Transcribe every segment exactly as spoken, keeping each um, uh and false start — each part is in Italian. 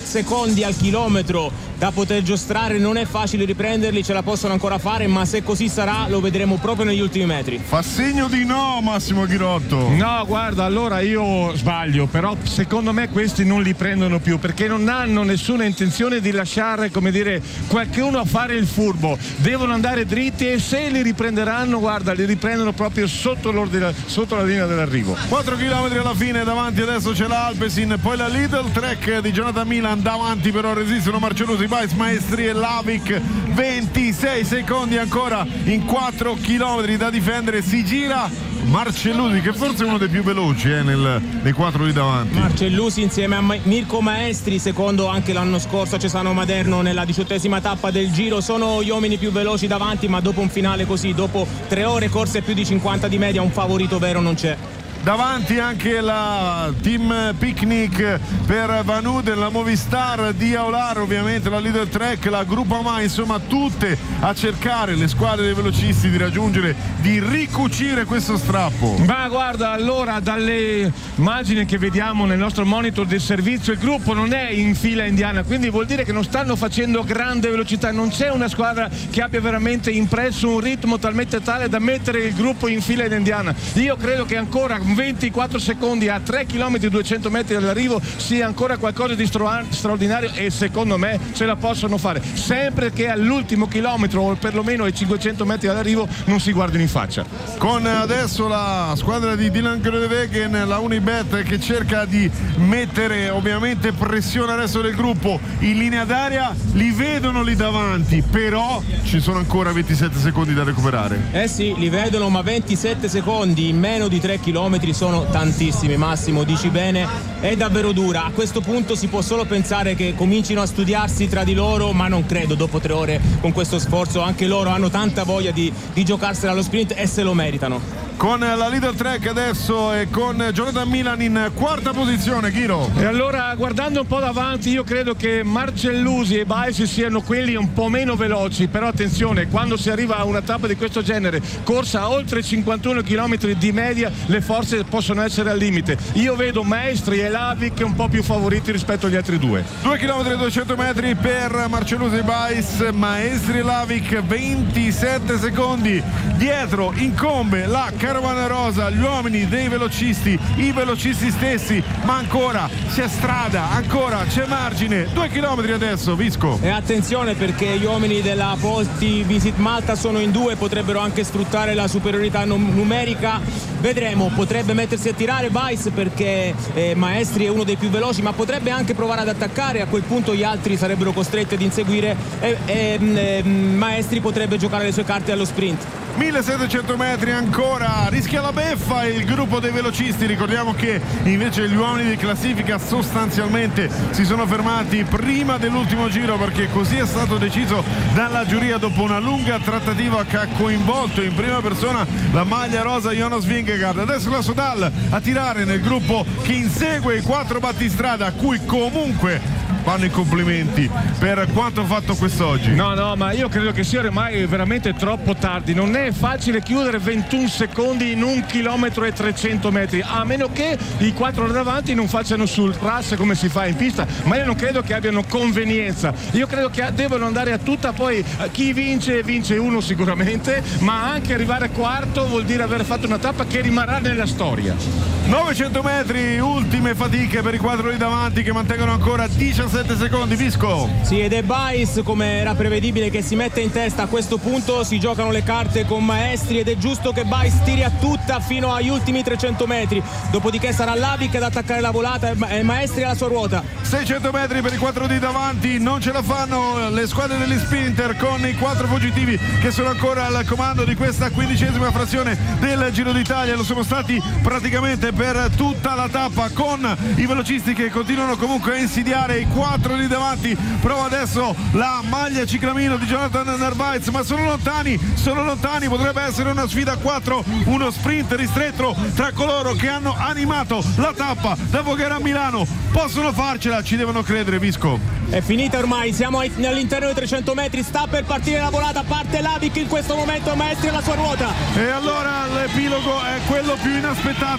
secondi al chilometro da poter giostrare, non è facile riprenderli, ce la possono ancora fare, ma se così sarà lo vedremo proprio negli ultimi metri. Fa segno di no Massimo Ghirotto. No, guarda, allora io sbaglio, però secondo me questi non li prendono più perché non hanno nessuna intenzione di lasciare, come dire, qualcuno a fare il furbo, devono andare dritti e se li riprenderanno, guarda, li riprendono proprio sotto, l'ordine, sotto la linea dell'arrivo. quattro chilometri alla fine, davanti adesso c'è l'Alpecin, poi la Lidl Trek di Jonathan Milan, davanti però resistono Marcellusi, Bais, Maestri e Lavic, ventisei secondi ancora in quattro chilometri da difendere, si gira Marcellusi che forse è uno dei più veloci eh, nel, nei quattro di davanti. Marcellusi insieme a Ma- Mirko Maestri, secondo anche l'anno scorso a Cesano Maderno nella diciottesima tappa del Giro, sono gli uomini più veloci davanti, ma dopo un finale così, dopo tre ore corse più di cinquanta di media, un favorito vero non c'è. Davanti anche la Team Picnic per Van Uden, la Movistar di Aular, ovviamente la Leader Trek, la Groupama, insomma tutte a cercare le squadre dei velocisti di raggiungere, di ricucire questo strappo. Ma guarda, allora dalle immagini che vediamo nel nostro monitor del servizio il gruppo non è in fila indiana, quindi vuol dire che non stanno facendo grande velocità, non c'è una squadra che abbia veramente impresso un ritmo talmente tale da mettere il gruppo in fila indiana. Io credo che ancora ventiquattro secondi a tre chilometri e duecento metri dall'arrivo sia ancora qualcosa di stra- straordinario e secondo me ce la possono fare, sempre che all'ultimo chilometro o perlomeno ai cinquecento metri dall'arrivo non si guardino in faccia. Con adesso la squadra di Dylan Groenewegen, la Unibet, che cerca di mettere ovviamente pressione al resto del gruppo in linea d'aria, li vedono lì davanti, però ci sono ancora ventisette secondi da recuperare. Eh sì, li vedono, ma ventisette secondi in meno di tre chilometri sono tantissimi. Massimo, dici bene, è davvero dura. A questo punto si può solo pensare che comincino a studiarsi tra di loro, ma non credo, dopo tre ore con questo sforzo anche loro hanno tanta voglia di, di giocarsela allo sprint e se lo meritano. Con la Leader Trek adesso e con Jonathan Milan in quarta posizione, Ghiro. E allora, guardando un po' davanti, io credo che Marcellusi e Baez siano quelli un po' meno veloci, però attenzione, quando si arriva a una tappa di questo genere, corsa a oltre cinquantuno chilometri di media, le forze possono essere al limite. Io vedo Maestri e Lavic un po' più favoriti rispetto agli altri due. due chilometri e duecento metri per Marcellusi e Baez, Maestri e Lavic, ventisette secondi. Dietro incombe la Caravana Rosa, gli uomini dei velocisti, i velocisti stessi, ma ancora c'è strada, ancora c'è margine. Due chilometri adesso, Visco. E attenzione perché gli uomini della Polti Visit Malta sono in due, potrebbero anche sfruttare la superiorità num- numerica. Vedremo, potrebbe mettersi a tirare Weiss perché eh, Maestri è uno dei più veloci, ma potrebbe anche provare ad attaccare, a quel punto gli altri sarebbero costretti ad inseguire e, e, e Maestri potrebbe giocare le sue carte allo sprint. millesettecento metri ancora, rischia la beffa il gruppo dei velocisti. Ricordiamo che invece gli uomini di classifica sostanzialmente si sono fermati prima dell'ultimo giro, perché così è stato deciso dalla giuria dopo una lunga trattativa che ha coinvolto in prima persona la maglia rosa Jonas Vingegaard. Adesso la Sodal a tirare nel gruppo che insegue i quattro battistrada, a cui comunque vanno i complimenti per quanto fatto quest'oggi. No, no, ma io credo che sia ormai veramente troppo tardi. Non è facile chiudere ventuno secondi in un chilometro e trecento metri, a meno che i quattro davanti non facciano sul ras come si fa in pista, ma io non credo che abbiano convenienza. Io credo che devono andare a tutta, poi chi vince vince uno sicuramente, ma anche arrivare quarto vuol dire aver fatto una tappa che rimarrà nella storia. novecento metri, ultime fatiche per i quattro lì davanti che mantengono ancora diciassette secondi, Visco. Sì, ed è Baez, come era prevedibile, che si mette in testa. A questo punto si giocano le carte con Maestri ed è giusto che Baez tiri a tutta fino agli ultimi trecento metri, dopodiché sarà Lavic ad attaccare la volata e Maestri alla sua ruota. seicento metri per i quattro di davanti, non ce la fanno le squadre degli sprinter con i quattro fuggitivi che sono ancora al comando di questa quindicesima frazione del Giro d'Italia. Lo sono stati praticamente per tutta la tappa, con i velocisti che continuano comunque a insidiare i quattro di davanti. Prova adesso la maglia ciclamino di Jonathan Narvaez, ma sono lontani, sono lontani, potrebbe essere una sfida a quattro, uno sprint ristretto tra coloro che hanno animato la tappa da Voghera a Milano. Possono farcela, ci devono credere, Visco. È finita ormai, siamo all'interno dei trecento metri, sta per partire la volata, parte Lavic in questo momento, Maestri alla sua ruota. E allora l'epilogo è quello più inaspettato, con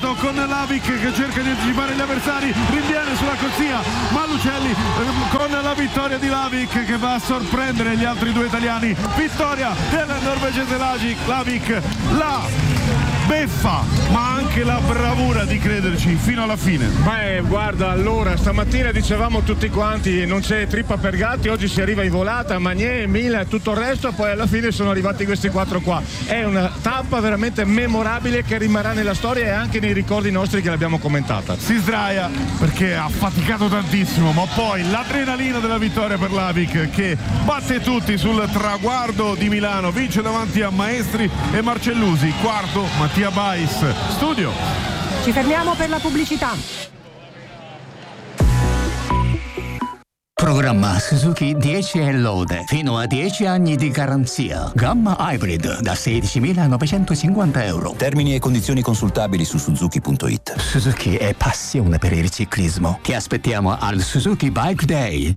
Lavic che cerca di anticipare gli avversari, rinviene sulla corsia Malucelli eh, con la vittoria di Lavic che va a sorprendere gli altri due italiani. Vittoria del norvegese Lavic, la beffa ma anche la bravura di crederci fino alla fine. Beh, guarda, allora stamattina dicevamo tutti quanti non c'è trippa per gatti, oggi si arriva in volata, Magnier, Mila e tutto il resto, poi alla fine sono arrivati questi quattro qua. È una tappa veramente memorabile che rimarrà nella storia e anche nei ricordi nostri che l'abbiamo commentata. Si sdraia perché ha faticato tantissimo, ma poi l'adrenalina della vittoria per Lavic che batte tutti sul traguardo di Milano, vince davanti a Maestri e Marcellusi, quarto Mattia Bais. Studio. Ci fermiamo per la pubblicità. Programma Suzuki dieci e lode, fino a dieci anni di garanzia. Gamma Hybrid da sedicimilanovecentocinquanta euro. Termini e condizioni consultabili su suzuki punto it. Suzuki è passione per il ciclismo. Ti aspettiamo al Suzuki Bike Day.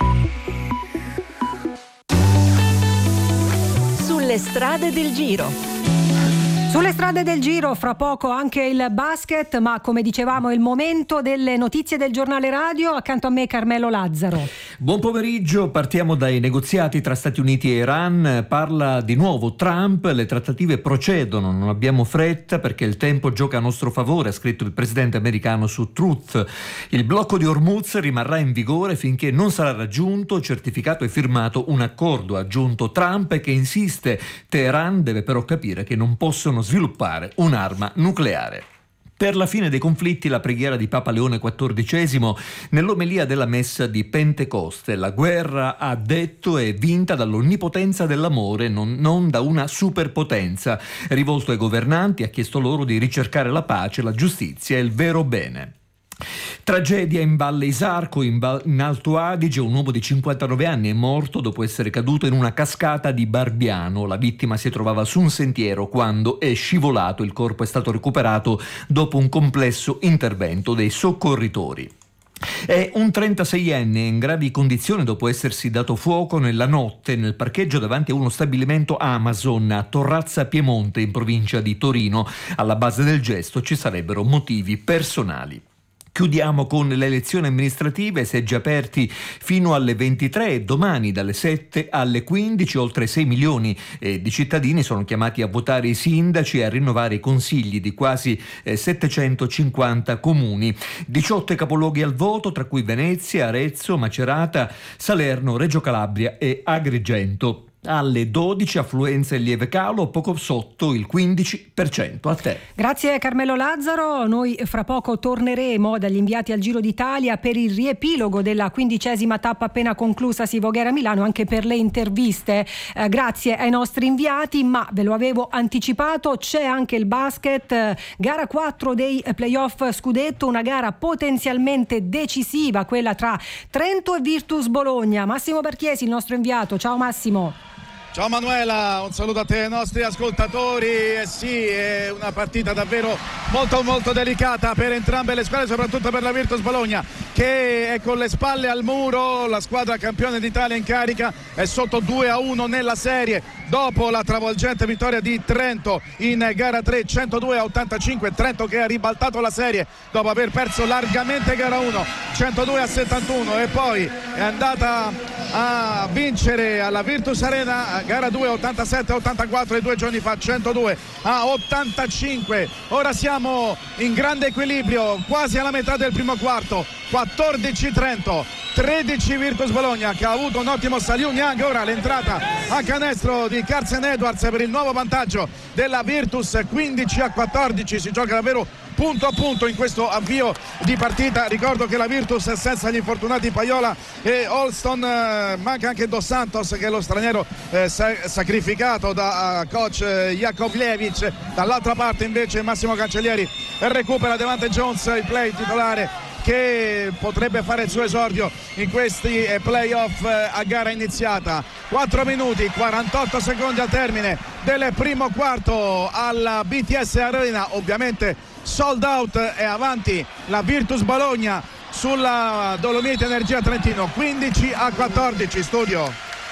Sulle strade del Giro. Sulle strade del Giro, fra poco anche il basket, ma come dicevamo è il momento delle notizie del giornale radio. Accanto a me Carmelo Lazzaro. Buon pomeriggio, partiamo dai negoziati tra Stati Uniti e Iran. Parla di nuovo Trump, le trattative procedono, non abbiamo fretta perché il tempo gioca a nostro favore, ha scritto il presidente americano su Truth. Il blocco di Hormuz rimarrà in vigore finché non sarà raggiunto, certificato e firmato un accordo, ha aggiunto Trump, che insiste. Teheran deve però capire che non possono sviluppare un'arma nucleare. Per la fine dei conflitti, la preghiera di Papa Leone quattordicesimo nell'omelia della messa di Pentecoste. La guerra, ha detto, è vinta dall'onnipotenza dell'amore, non, non da una superpotenza. Rivolto ai governanti, ha chiesto loro di ricercare la pace, la giustizia e il vero bene. Tragedia in Valle Isarco, in, Val- in Alto Adige. Un uomo di cinquantanove anni è morto dopo essere caduto in una cascata di Barbiano. La vittima si trovava su un sentiero quando è scivolato. Il corpo è stato recuperato dopo un complesso intervento dei soccorritori. È un trentaseienne in gravi condizioni dopo essersi dato fuoco nella notte nel parcheggio davanti a uno stabilimento Amazon a Torrazza Piemonte, in provincia di Torino. Alla base del gesto ci sarebbero motivi personali. Chiudiamo con le elezioni amministrative, seggi aperti fino alle ventitré e domani dalle sette alle quindici. Oltre sei milioni eh, di cittadini sono chiamati a votare i sindaci e a rinnovare i consigli di quasi eh, settecentocinquanta comuni. diciotto capoluoghi al voto, tra cui Venezia, Arezzo, Macerata, Salerno, Reggio Calabria e Agrigento. Alle dodici affluenza e lieve calo, poco sotto il quindici per cento. A te. Grazie Carmelo Lazzaro. Noi fra poco torneremo dagli inviati al Giro d'Italia per il riepilogo della quindicesima tappa appena conclusasi Voghera-Milano, anche per le interviste. Eh, grazie ai nostri inviati, ma ve lo avevo anticipato, c'è anche il basket, eh, gara quattro dei playoff scudetto, una gara potenzialmente decisiva, quella tra Trento e Virtus Bologna. Massimo Barchiesi, il nostro inviato. Ciao Massimo. Ciao Manuela, un saluto a te e ai nostri ascoltatori. Eh sì, è una partita davvero molto molto delicata per entrambe le squadre, soprattutto per la Virtus Bologna, che è con le spalle al muro. La squadra campione d'Italia in carica è sotto due a uno nella serie dopo la travolgente vittoria di Trento in gara tre, centodue a ottantacinque. Trento che ha ribaltato la serie dopo aver perso largamente gara uno, centodue a settantuno, e poi è andata a vincere alla Virtus Arena gara due, ottantasette a ottantaquattro, e due giorni fa centodue a ottantacinque. Ora siamo in grande equilibrio, quasi alla metà del primo quarto. quattordici Trento, tredici Virtus Bologna, che ha avuto un ottimo Saliu Niang. Ora l'entrata a canestro di Carson Edwards per il nuovo vantaggio della Virtus, quindici a quattordici. Si gioca davvero punto a punto in questo avvio di partita. Ricordo che la Virtus è senza gli infortunati Paiola e Holston, eh, manca anche Dos Santos, che è lo straniero eh, sa- sacrificato da uh, coach eh, Jakovljevic. Dall'altra parte invece Massimo Cancellieri recupera Devante Jones, il play titolare, che potrebbe fare il suo esordio in questi eh, playoff eh, a gara iniziata. quattro minuti quarantotto secondi al termine del primo quarto alla B T S Arena, ovviamente sold out, è avanti la Virtus Bologna sulla Dolomiti Energia Trentino, quindici a quattordici. Studio.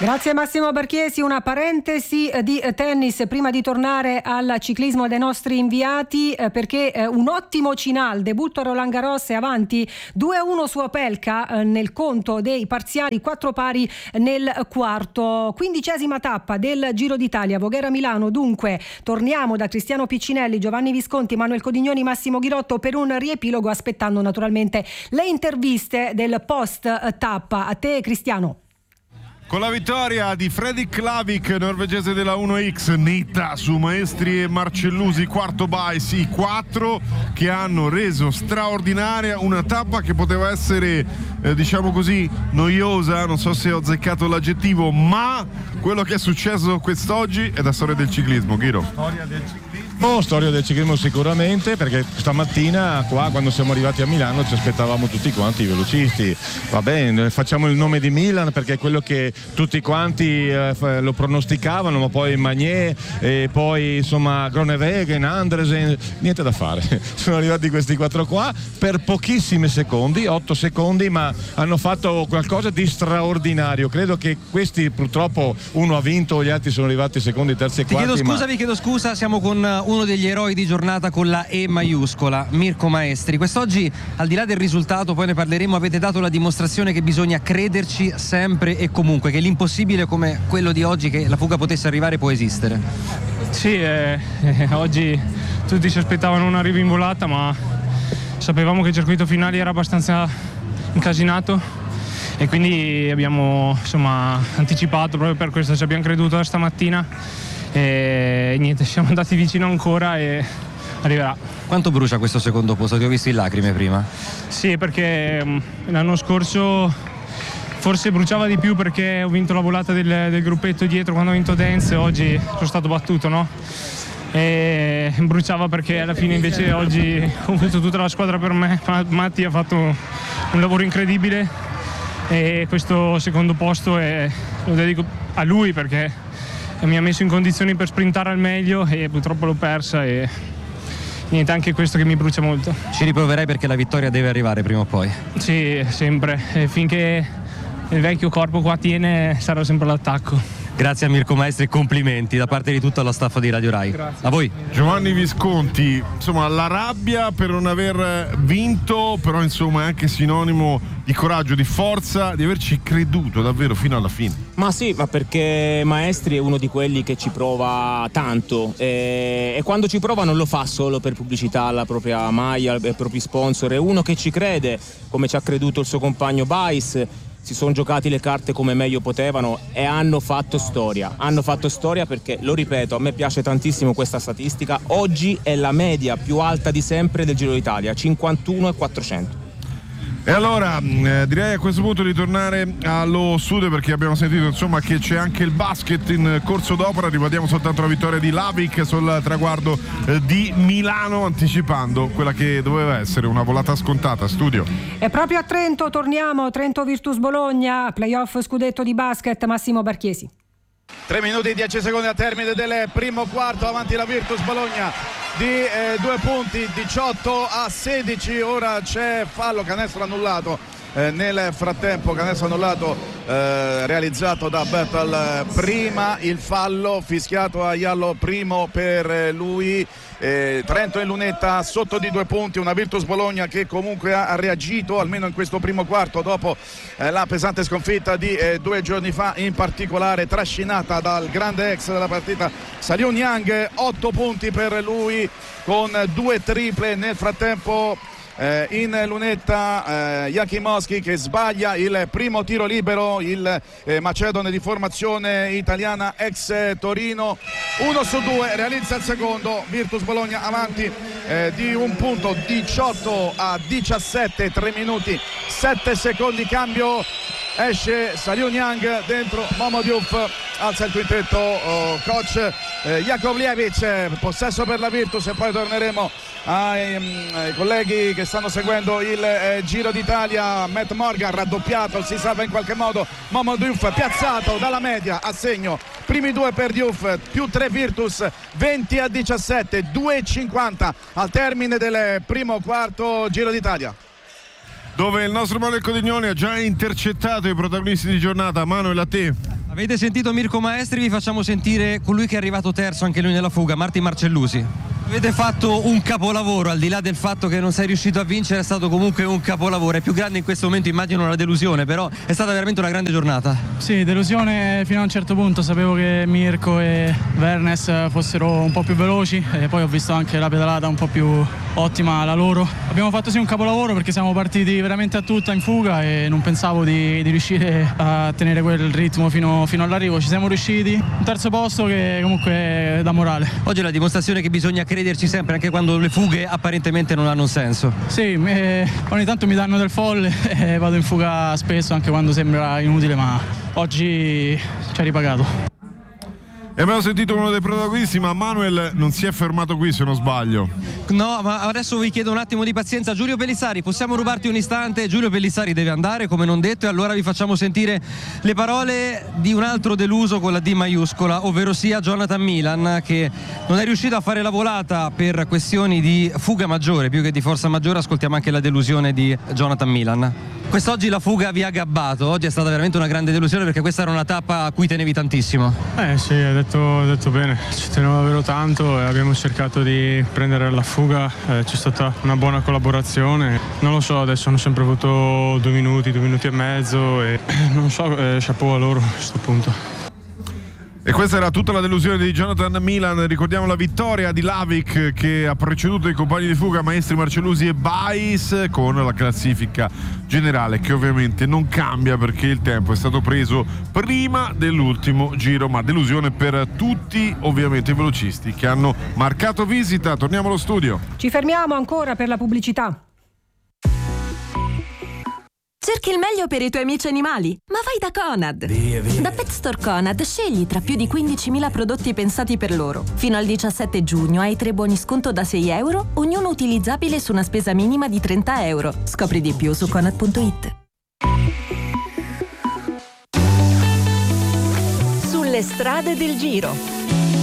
Grazie Massimo Barchiesi. Una parentesi di tennis prima di tornare al ciclismo dei nostri inviati, perché un ottimo Cinal, debutto a Roland Garros, è avanti due a uno su Opelka nel conto dei parziali, quattro pari nel quarto. Quindicesima tappa del Giro d'Italia, Voghera-Milano. Dunque torniamo da Cristiano Piccinelli, Giovanni Visconti, Manuel Codignoni, Massimo Ghirotto per un riepilogo, aspettando naturalmente le interviste del post tappa. A te Cristiano. Con la vittoria di Fredrik Klavik, norvegese della uno X, netta su Maestri e Marcellusi, quarto Bice, i quattro che hanno reso straordinaria una tappa che poteva essere, eh, diciamo così, noiosa, non so se ho azzeccato l'aggettivo, ma quello che è successo quest'oggi è la storia del ciclismo. Ghiro. Storia del ciclismo. Oh, storia del ciclismo sicuramente, perché stamattina qua quando siamo arrivati a Milano ci aspettavamo tutti quanti i velocisti. Va bene, facciamo il nome di Milan perché è quello che tutti quanti eh, lo pronosticavano, ma poi Magnier e poi insomma Groenewegen, Andresen, niente da fare. Sono arrivati questi quattro qua per pochissimi secondi, otto secondi, ma hanno fatto qualcosa di straordinario. Credo che questi purtroppo uno ha vinto, gli altri sono arrivati secondi, terzi e quarti. Ti chiedo scusa, ma... vi chiedo scusa, siamo con uno degli eroi di giornata con la E maiuscola, Mirko Maestri. Quest'oggi, al di là del risultato, poi ne parleremo, avete dato la dimostrazione che bisogna crederci sempre e comunque, che l'impossibile come quello di oggi, che la fuga potesse arrivare, può esistere. Sì, eh, eh, oggi tutti si aspettavano un arrivo in volata, ma sapevamo che il circuito finale era abbastanza incasinato e quindi abbiamo insomma anticipato, proprio per questo ci abbiamo creduto stamattina. E niente, siamo andati vicino ancora e arriverà. Quanto brucia questo secondo posto? Ti ho visto in lacrime prima. Sì, perché l'anno scorso forse bruciava di più perché ho vinto la volata del, del gruppetto dietro quando ho vinto Dance, oggi sono stato battuto, no? E bruciava perché alla fine invece oggi ho avuto tutta la squadra per me. Matti ha fatto un lavoro incredibile e questo secondo posto è, lo dedico a lui perché mi ha messo in condizioni per sprintare al meglio e purtroppo l'ho persa e niente, anche questo che mi brucia molto. Ci riproverai perché la vittoria deve arrivare prima o poi. Sì, sempre, e finché il vecchio corpo qua tiene sarà sempre l'attacco. Grazie a Mirko Maestri e complimenti da parte di tutto lo staff di Radio Rai. Grazie. A voi. Giovanni Visconti, insomma la rabbia per non aver vinto, però insomma è anche sinonimo di coraggio, di forza, di averci creduto davvero fino alla fine. Ma sì, ma perché Maestri è uno di quelli che ci prova tanto e, e quando ci prova non lo fa solo per pubblicità alla propria maglia, ai propri sponsor, è uno che ci crede, come ci ha creduto il suo compagno Bice. Si sono giocati le carte come meglio potevano e hanno fatto storia. Hanno fatto storia perché, lo ripeto, a me piace tantissimo questa statistica. Oggi è la media più alta di sempre del Giro d'Italia, cinquantuno e quattrocento. E allora eh, direi a questo punto di tornare allo studio, perché abbiamo sentito insomma che c'è anche il basket in corso d'opera. Ribadiamo soltanto la vittoria di Klavik sul traguardo eh, di Milano, anticipando quella che doveva essere una volata scontata. Studio. E proprio a Trento torniamo, Trento Virtus Bologna, playoff scudetto di basket, Massimo Barchiesi. tre minuti e dieci secondi al termine del primo quarto, avanti la Virtus Bologna di eh, due punti, diciotto a sedici. Ora c'è fallo, canestro annullato eh, nel frattempo, canestro annullato eh, realizzato da Bertal. Prima il fallo fischiato a Iallo, primo per lui. eh, Trento e Lunetta sotto di due punti, una Virtus Bologna che comunque ha reagito almeno in questo primo quarto dopo eh, la pesante sconfitta di eh, due giorni fa, in particolare trascinata dal grande ex della partita Saliu Niang. Otto punti per lui con due triple. Nel frattempo eh, in lunetta eh, Jakimowski che sbaglia il primo tiro libero, il eh, macedone di formazione italiana ex Torino. Uno su due, realizza il secondo. Virtus Bologna avanti eh, di un punto, diciotto a diciassette, tre minuti sette secondi. Cambio, esce Saliu Niang, dentro Momo Diouf, alza il quintetto oh, coach eh, Jakovljevic. Possesso per la Virtus e poi torneremo ai, ai colleghi che stanno seguendo il eh, Giro d'Italia. Matt Morgan raddoppiato, si salva in qualche modo Momo Diouf, piazzato dalla media a segno. Primi due per Diouf, più tre Virtus, venti a diciassette, due e cinquanta al termine del primo quarto Giro d'Italia, dove il nostro Manuel Codignoni ha già intercettato i protagonisti di giornata. Manuel, a te. Avete sentito Mirko Maestri, vi facciamo sentire colui che è arrivato terzo anche lui nella fuga, Martin Marcellusi. Avete fatto un capolavoro, al di là del fatto che non sei riuscito a vincere, è stato comunque un capolavoro. È più grande in questo momento, immagino, la delusione, però è stata veramente una grande giornata. Sì, delusione fino a un certo punto, sapevo che Mirko e Vernes fossero un po' più veloci e poi ho visto anche la pedalata un po' più ottima la loro. Abbiamo fatto sì un capolavoro perché siamo partiti veramente a tutta in fuga e non pensavo di, di riuscire a tenere quel ritmo fino, fino all'arrivo. Ci siamo riusciti, un terzo posto che comunque dà morale. Oggi è la dimostrazione che bisogna crederci sempre anche quando le fughe apparentemente non hanno un senso. Sì, eh, ogni tanto mi danno del folle e vado in fuga spesso anche quando sembra inutile, ma oggi ci ha ripagato. E abbiamo sentito uno dei protagonisti, ma Manuel non si è fermato qui, se non sbaglio. No, ma adesso vi chiedo un attimo di pazienza. Giulio Pellissari, possiamo rubarti un istante? Giulio Pellissari deve andare, come non detto, e allora vi facciamo sentire le parole di un altro deluso con la D maiuscola, ovvero sia Jonathan Milan, che non è riuscito a fare la volata per questioni di fuga maggiore, più che di forza maggiore. Ascoltiamo anche la delusione di Jonathan Milan. Quest'oggi la fuga vi ha gabbato, oggi è stata veramente una grande delusione perché questa era una tappa a cui tenevi tantissimo. Eh sì, hai detto, hai detto bene, ci tenevo davvero tanto e abbiamo cercato di prendere la fuga, eh, c'è stata una buona collaborazione. Non lo so, adesso hanno sempre avuto due minuti, due minuti e mezzo e non so, eh, chapeau a loro a questo punto. E questa era tutta la delusione di Jonathan Milan. Ricordiamo la vittoria di Lavic che ha preceduto i compagni di fuga Maestri, Marcellusi e Bais, con la classifica generale che ovviamente non cambia perché il tempo è stato preso prima dell'ultimo giro, ma delusione per tutti ovviamente i velocisti che hanno marcato visita. Torniamo allo studio. Ci fermiamo ancora per la pubblicità. Cerchi il meglio per i tuoi amici animali? Ma vai da Conad! Via, via. Da Pet Store Conad scegli tra più di quindicimila prodotti pensati per loro. Fino al diciassette giugno hai tre buoni sconto da sei euro, ognuno utilizzabile su una spesa minima di trenta euro. Scopri di più su conad punto it. Sulle strade del Giro.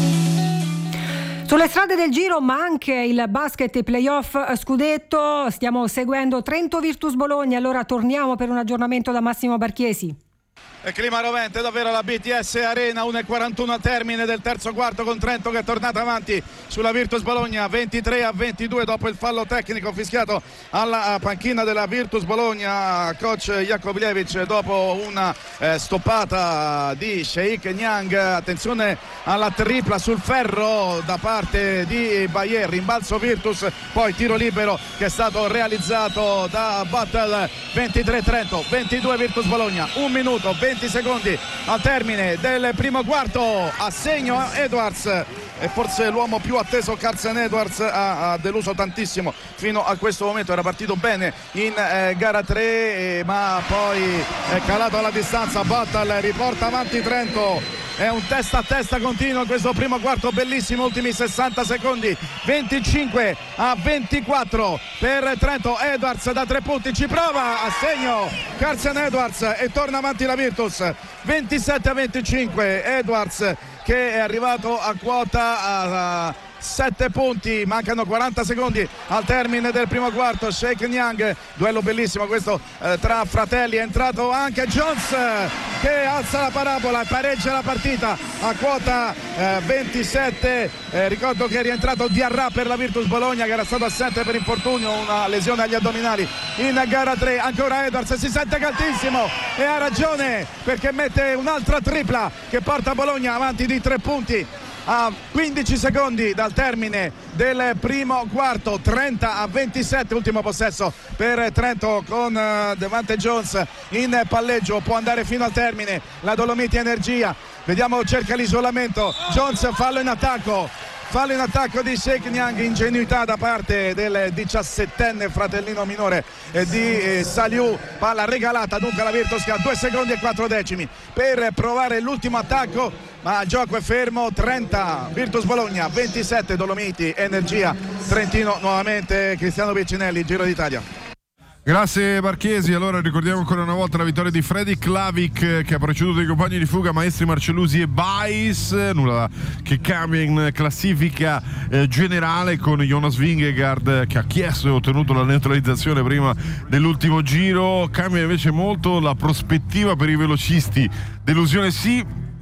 Sulle strade del Giro, ma anche il basket e playoff scudetto. Stiamo seguendo Trento Virtus Bologna. Allora torniamo per un aggiornamento da Massimo Barchiesi. E clima rovente davvero la B T S Arena, uno e quarantuno al termine del terzo quarto con Trento che è tornata avanti sulla Virtus Bologna ventitré a ventidue dopo il fallo tecnico fischiato alla panchina della Virtus Bologna. Coach Jakovljevic dopo una eh, stoppata di Sheikh Niang. Attenzione alla tripla sul ferro da parte di Bayer, rimbalzo Virtus, poi tiro libero che è stato realizzato da Battle. Ventitré Trento, ventidue Virtus Bologna, un minuto venti secondi al termine del primo quarto. Assegno a Edwards e forse l'uomo più atteso. Carson Edwards ha, ha deluso tantissimo fino a questo momento, era partito bene in eh, gara tre eh, ma poi è calato alla distanza. Battle riporta avanti Trento. È un testa a testa continuo in questo primo quarto, bellissimo, ultimi sessanta secondi, venticinque a ventiquattro per Trento. Edwards da tre punti, ci prova, a segno Carson Edwards e torna avanti la Virtus, ventisette a venticinque. Edwards che è arrivato a quota a sette punti, mancano quaranta secondi al termine del primo quarto. Sheikh Niang, duello bellissimo questo eh, tra fratelli, è entrato anche Jones che alza la parabola e pareggia la partita a quota eh, ventisette. Eh, ricordo che è rientrato Diarra per la Virtus Bologna che era stato assente per infortunio, una lesione agli addominali in gara tre. Ancora Edwards, si sente caldissimo e ha ragione perché mette un'altra tripla che porta Bologna avanti di tre punti a quindici secondi dal termine del primo quarto. Trenta a ventisette, ultimo possesso per Trento con uh, Devante Jones in palleggio, può andare fino al termine la Dolomiti Energia. Vediamo, cerca l'isolamento Jones, fallo in attacco. Fallo in attacco di Sheikh Niang, ingenuità da parte del diciassettenne fratellino minore di eh, Saliu. Palla regalata dunque alla Virtus che ha due secondi e quattro decimi per provare l'ultimo attacco, ma il gioco è fermo. Trenta Virtus Bologna, ventisette Dolomiti Energia. Trentino nuovamente Cristiano Piccinelli, Giro d'Italia. Grazie Barchiesi. Allora ricordiamo ancora una volta la vittoria di Fredrik Lavic che ha preceduto i compagni di fuga Maestri, Marcellusi e Bais. Nulla che cambia in classifica eh, generale, con Jonas Vingegaard che ha chiesto e ottenuto la neutralizzazione prima dell'ultimo giro. Cambia invece molto la prospettiva per i velocisti. Delusione sì,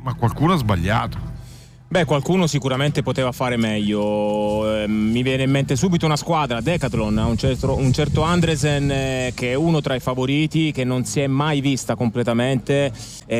Ma qualcuno ha sbagliato. Beh, qualcuno sicuramente poteva fare meglio. Eh, mi viene in mente subito una squadra, Decathlon, un certo, un certo Andresen, eh, che è uno tra i favoriti, che non si è mai vista completamente,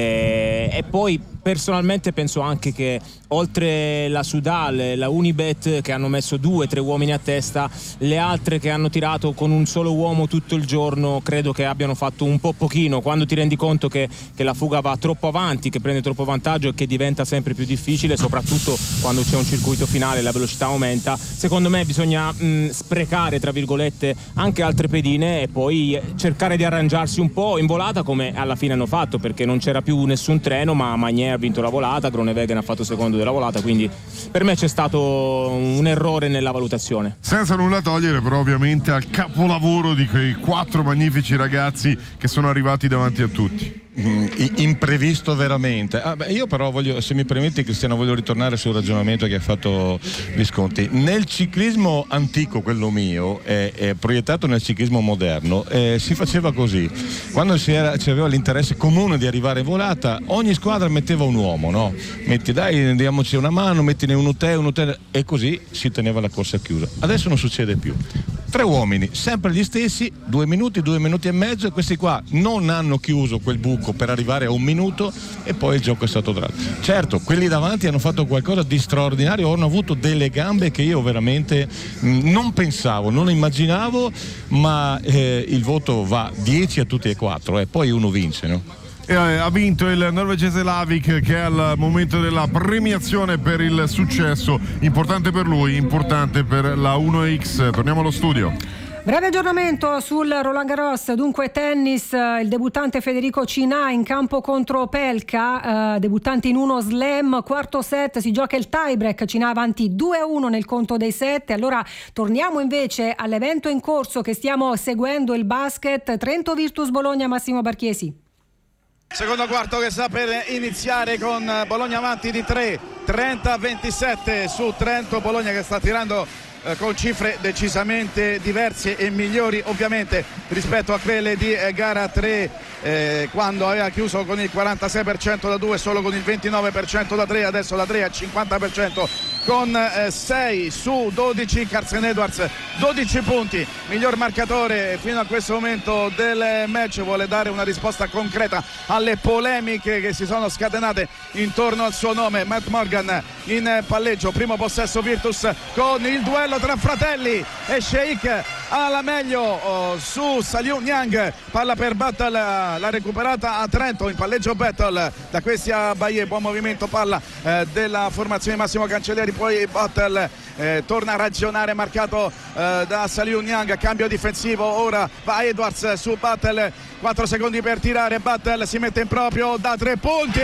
eh, e poi personalmente penso anche che oltre la Sudal, la Unibet, che hanno messo due, tre uomini a testa, le altre che hanno tirato con un solo uomo tutto il giorno, credo che abbiano fatto un po' pochino. Quando ti rendi conto che, che la fuga va troppo avanti, che prende troppo vantaggio e che diventa sempre più difficile, soprattutto soprattutto quando c'è un circuito finale, la velocità aumenta, secondo me bisogna mh, sprecare tra virgolette anche altre pedine e poi cercare di arrangiarsi un po' in volata, come alla fine hanno fatto, perché non c'era più nessun treno, ma Magnier ha vinto la volata, Groenewegen ha fatto secondo della volata, quindi per me c'è stato un errore nella valutazione. Senza nulla togliere però ovviamente al capolavoro di quei quattro magnifici ragazzi che sono arrivati davanti a tutti. Imprevisto veramente. Ah, beh, io però voglio, se mi permetti Cristiano, voglio ritornare sul ragionamento che ha fatto Visconti. Nel ciclismo antico, quello mio, è, è proiettato nel ciclismo moderno, eh, si faceva così: quando si, era, si aveva l'interesse comune di arrivare in volata, ogni squadra metteva un uomo, no? Metti dai, diamoci una mano, mettine uno te, uno te, e così si teneva la corsa chiusa. Adesso non succede più. Tre uomini, sempre gli stessi, due minuti, due minuti e mezzo, e questi qua non hanno chiuso quel buco per arrivare a un minuto e poi il gioco è stato drato. Certo, quelli davanti hanno fatto qualcosa di straordinario, hanno avuto delle gambe che io veramente mh, non pensavo, non immaginavo, ma eh, il voto va dieci a tutti e quattro e poi uno vince, no? E ha vinto il norvegese Lavik, che è al momento della premiazione per il successo, importante per lui, importante per la uno X. Torniamo allo studio. Breve aggiornamento sul Roland Garros, dunque tennis, il debuttante Federico Cinà in campo contro Pelka, eh, debuttante in uno slam, quarto set, si gioca il tiebreak, Cinà avanti due a uno nel conto dei sette. Allora torniamo invece all'evento in corso che stiamo seguendo, il basket, Trento Virtus Bologna, Massimo Barchiesi. Secondo quarto che sta per iniziare con Bologna avanti di tre, trenta a ventisette su Trento. Bologna che sta tirando eh, con cifre decisamente diverse e migliori ovviamente rispetto a quelle di eh, gara tre, eh, quando aveva chiuso con il quarantasei per cento da due, solo con il ventinove per cento da tre. Adesso la tre al cinquanta per cento con eh, sei su dodici. Carson Edwards dodici punti, miglior marcatore fino a questo momento del match, vuole dare una risposta concreta alle polemiche che si sono scatenate intorno al suo nome. Matt Morgan in palleggio, primo possesso Virtus con il duello tra fratelli e Sheikh alla meglio oh, su Saliu Niang, palla per Battle, l'ha recuperata a Trento, in palleggio Battle da questi a Baie, buon movimento palla eh, della formazione Massimo Cancellieri, poi Battle eh, torna a ragionare, marcato eh, da Saliu Niang, cambio difensivo, ora va Edwards su Battle, quattro secondi per tirare, Battle si mette in proprio da tre punti,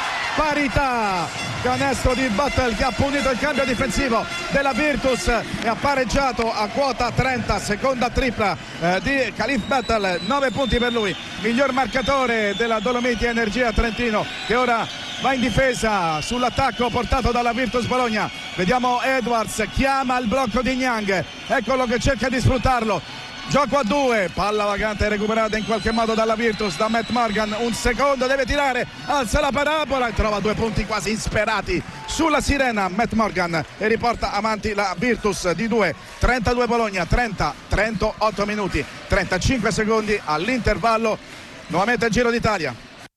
parità, canestro di Battle che ha punito il cambio difensivo della Virtus e ha pareggiato a quota trenta, seconda tripla eh, di Khalif Battle, nove punti per lui, miglior marcatore della Dolomiti Energia Trentino, che ora va in difesa sull'attacco portato dalla Virtus Bologna. Vediamo Edwards, chiama il blocco di Niang, eccolo che cerca di sfruttarlo, gioco a due, palla vagante recuperata in qualche modo dalla Virtus, da Matt Morgan, un secondo, deve tirare, alza la parabola e trova due punti quasi insperati sulla sirena Matt Morgan e riporta avanti la Virtus di due. Trentadue Bologna, trenta Trento, otto minuti trentacinque secondi all'intervallo, nuovamente il Giro d'Italia.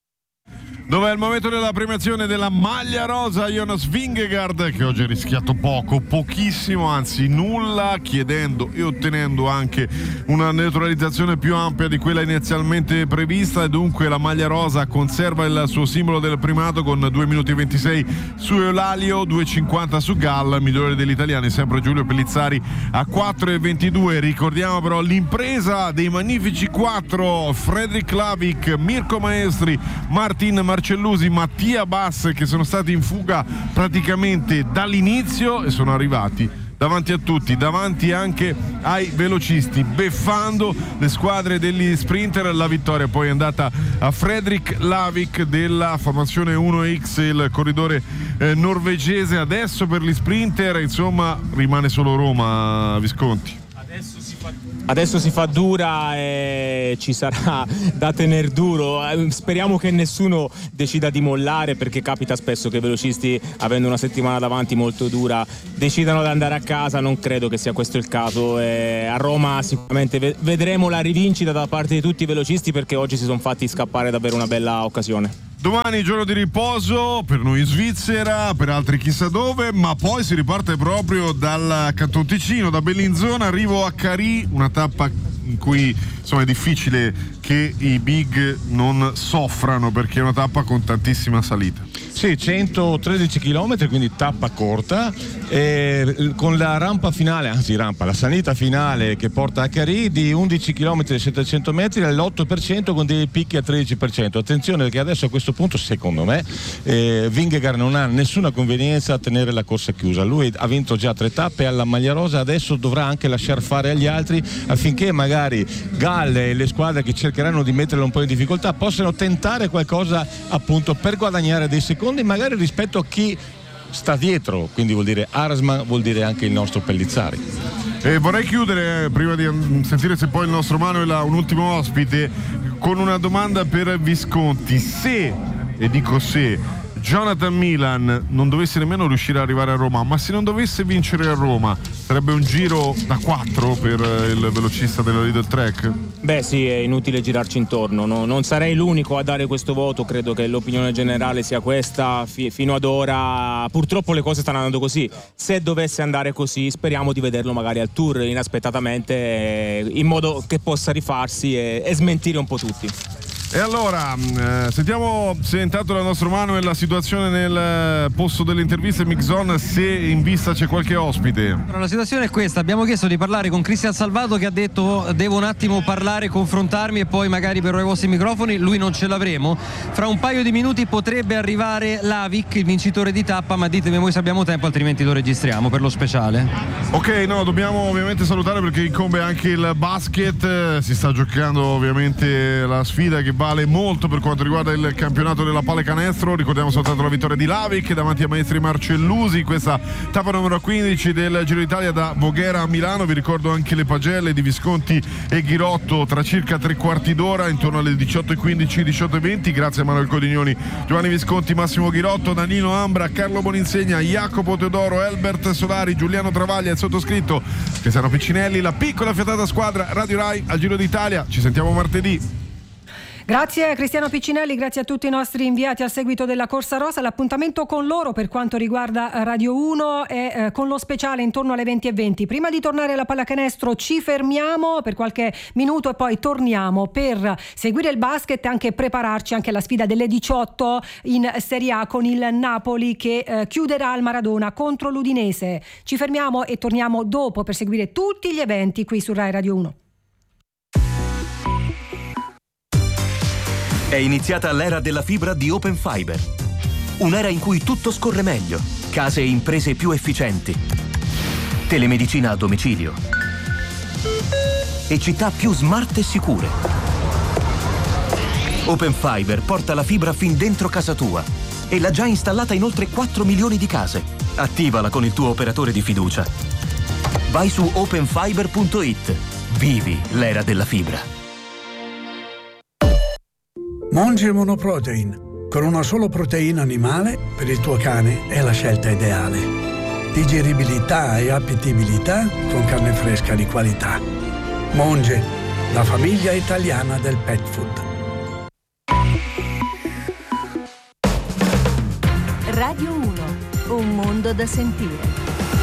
Dov'è il momento della premiazione della maglia rosa, Jonas Vingegaard, che oggi ha rischiato poco, pochissimo, anzi nulla, chiedendo e ottenendo anche una neutralizzazione più ampia di quella inizialmente prevista, e dunque la maglia rosa conserva il suo simbolo del primato con due minuti e ventisei su Eulalio, due e cinquanta su Gall, migliore degli italiani sempre Giulio Pellizzari a quattro e ventidue. Ricordiamo però l'impresa dei magnifici quattro: Fredrik Lavik, Mirko Maestri, Martin Marcellusi, Mattia Bass, che sono stati in fuga praticamente dall'inizio e sono arrivati davanti a tutti, davanti anche ai velocisti, beffando le squadre degli sprinter. La vittoria poi è andata a Fredrik Lavik della formazione uno X, il corridore eh, norvegese. Adesso per gli sprinter insomma rimane solo Roma, Visconti. Adesso si fa Adesso si fa dura e ci sarà da tener duro. Speriamo che nessuno decida di mollare, perché capita spesso che i velocisti, avendo una settimana davanti molto dura, decidano di andare a casa. Non credo che sia questo il caso. E a Roma sicuramente vedremo la rivincita da parte di tutti i velocisti, perché oggi si sono fatti scappare davvero una bella occasione. Domani giorno di riposo per noi in Svizzera, per altri chissà dove, ma poi si riparte proprio dal Canton Ticino, da Bellinzona, arrivo a Carì, una tappa in cui insomma è difficile che i big non soffrano, perché è una tappa con tantissima salita. Sì, centotredici chilometri, quindi tappa corta, e con la rampa finale, anzi rampa, la salita finale che porta a Carì di undici chilometri e settecento metri all'otto per cento, con dei picchi a tredici per cento. Attenzione, perché adesso a questo punto, secondo me, eh, Vingegaard non ha nessuna convenienza a tenere la corsa chiusa. Lui ha vinto già tre tappe alla maglia rosa, adesso dovrà anche lasciar fare agli altri, affinché magari Galle e le squadre che cercheranno di metterlo un po' in difficoltà possano tentare qualcosa, appunto, per guadagnare dei secondi magari rispetto a chi sta dietro, quindi vuol dire Arasman, vuol dire anche il nostro Pellizzari. E vorrei chiudere, prima di sentire se poi il nostro Manuel ha un ultimo ospite, con una domanda per Visconti. Se, e dico se, Jonathan Milan non dovesse nemmeno riuscire ad arrivare a Roma, ma se non dovesse vincere a Roma, sarebbe un giro da quattro per il velocista della Lidl Trek? Beh sì, è inutile girarci intorno, no? Non sarei l'unico a dare questo voto, credo che l'opinione generale sia questa. F- fino ad ora purtroppo le cose stanno andando così. Se dovesse andare così, speriamo di vederlo magari al Tour inaspettatamente, in modo che possa rifarsi e, e smentire un po' tutti. E allora, eh, sentiamo se intanto dal nostro Manuel la situazione nel posto delle interviste Mixon, se in vista c'è qualche ospite. Allora, la situazione è questa: abbiamo chiesto di parlare con Cristian Salvato, che ha detto devo un attimo parlare, confrontarmi e poi magari per i vostri microfoni. Lui non ce l'avremo. Fra un paio di minuti potrebbe arrivare Lavic, il vincitore di tappa, ma ditemi voi se abbiamo tempo, altrimenti lo registriamo per lo speciale. Ok, no, dobbiamo ovviamente salutare perché incombe anche il basket, si sta giocando ovviamente la sfida che vale molto per quanto riguarda il campionato della pallacanestro. Ricordiamo soltanto la vittoria di Lavic davanti a Maestri Marcellusi, questa tappa numero quindici del Giro d'Italia da Voghera a Milano. Vi ricordo anche le pagelle di Visconti e Ghirotto tra circa tre quarti d'ora, intorno alle diciotto e quindici, diciotto e venti, grazie a Manuel Codignoni, Giovanni Visconti, Massimo Ghirotto, Danilo Ambra, Carlo Boninsegna, Jacopo Teodoro, Elbert Solari, Giuliano Travaglia, il sottoscritto Cristiano Piccinelli, la piccola fiatata squadra Radio Rai al Giro d'Italia. Ci sentiamo martedì. Grazie Cristiano Piccinelli, grazie a tutti i nostri inviati al seguito della Corsa Rosa. L'appuntamento con loro per quanto riguarda Radio uno è eh, con lo speciale intorno alle venti e venti. Prima di tornare alla pallacanestro ci fermiamo per qualche minuto e poi torniamo per seguire il basket e anche prepararci anche alla sfida delle diciotto in Serie A con il Napoli che eh, chiuderà al Maradona contro l'Udinese. Ci fermiamo e torniamo dopo per seguire tutti gli eventi qui su Rai Radio uno. È iniziata l'era della fibra di Open Fiber. Un'era in cui tutto scorre meglio, case e imprese più efficienti, telemedicina a domicilio e città più smart e sicure. Open Fiber porta la fibra fin dentro casa tua e l'ha già installata in oltre quattro milioni di case. Attivala con il tuo operatore di fiducia. Vai su open fiber punto it. Vivi l'era della fibra. Monge Monoprotein. Con una solo proteina animale, per il tuo cane è la scelta ideale. Digeribilità e appetibilità con carne fresca di qualità. Monge, la famiglia italiana del pet food. Radio uno, un mondo da sentire.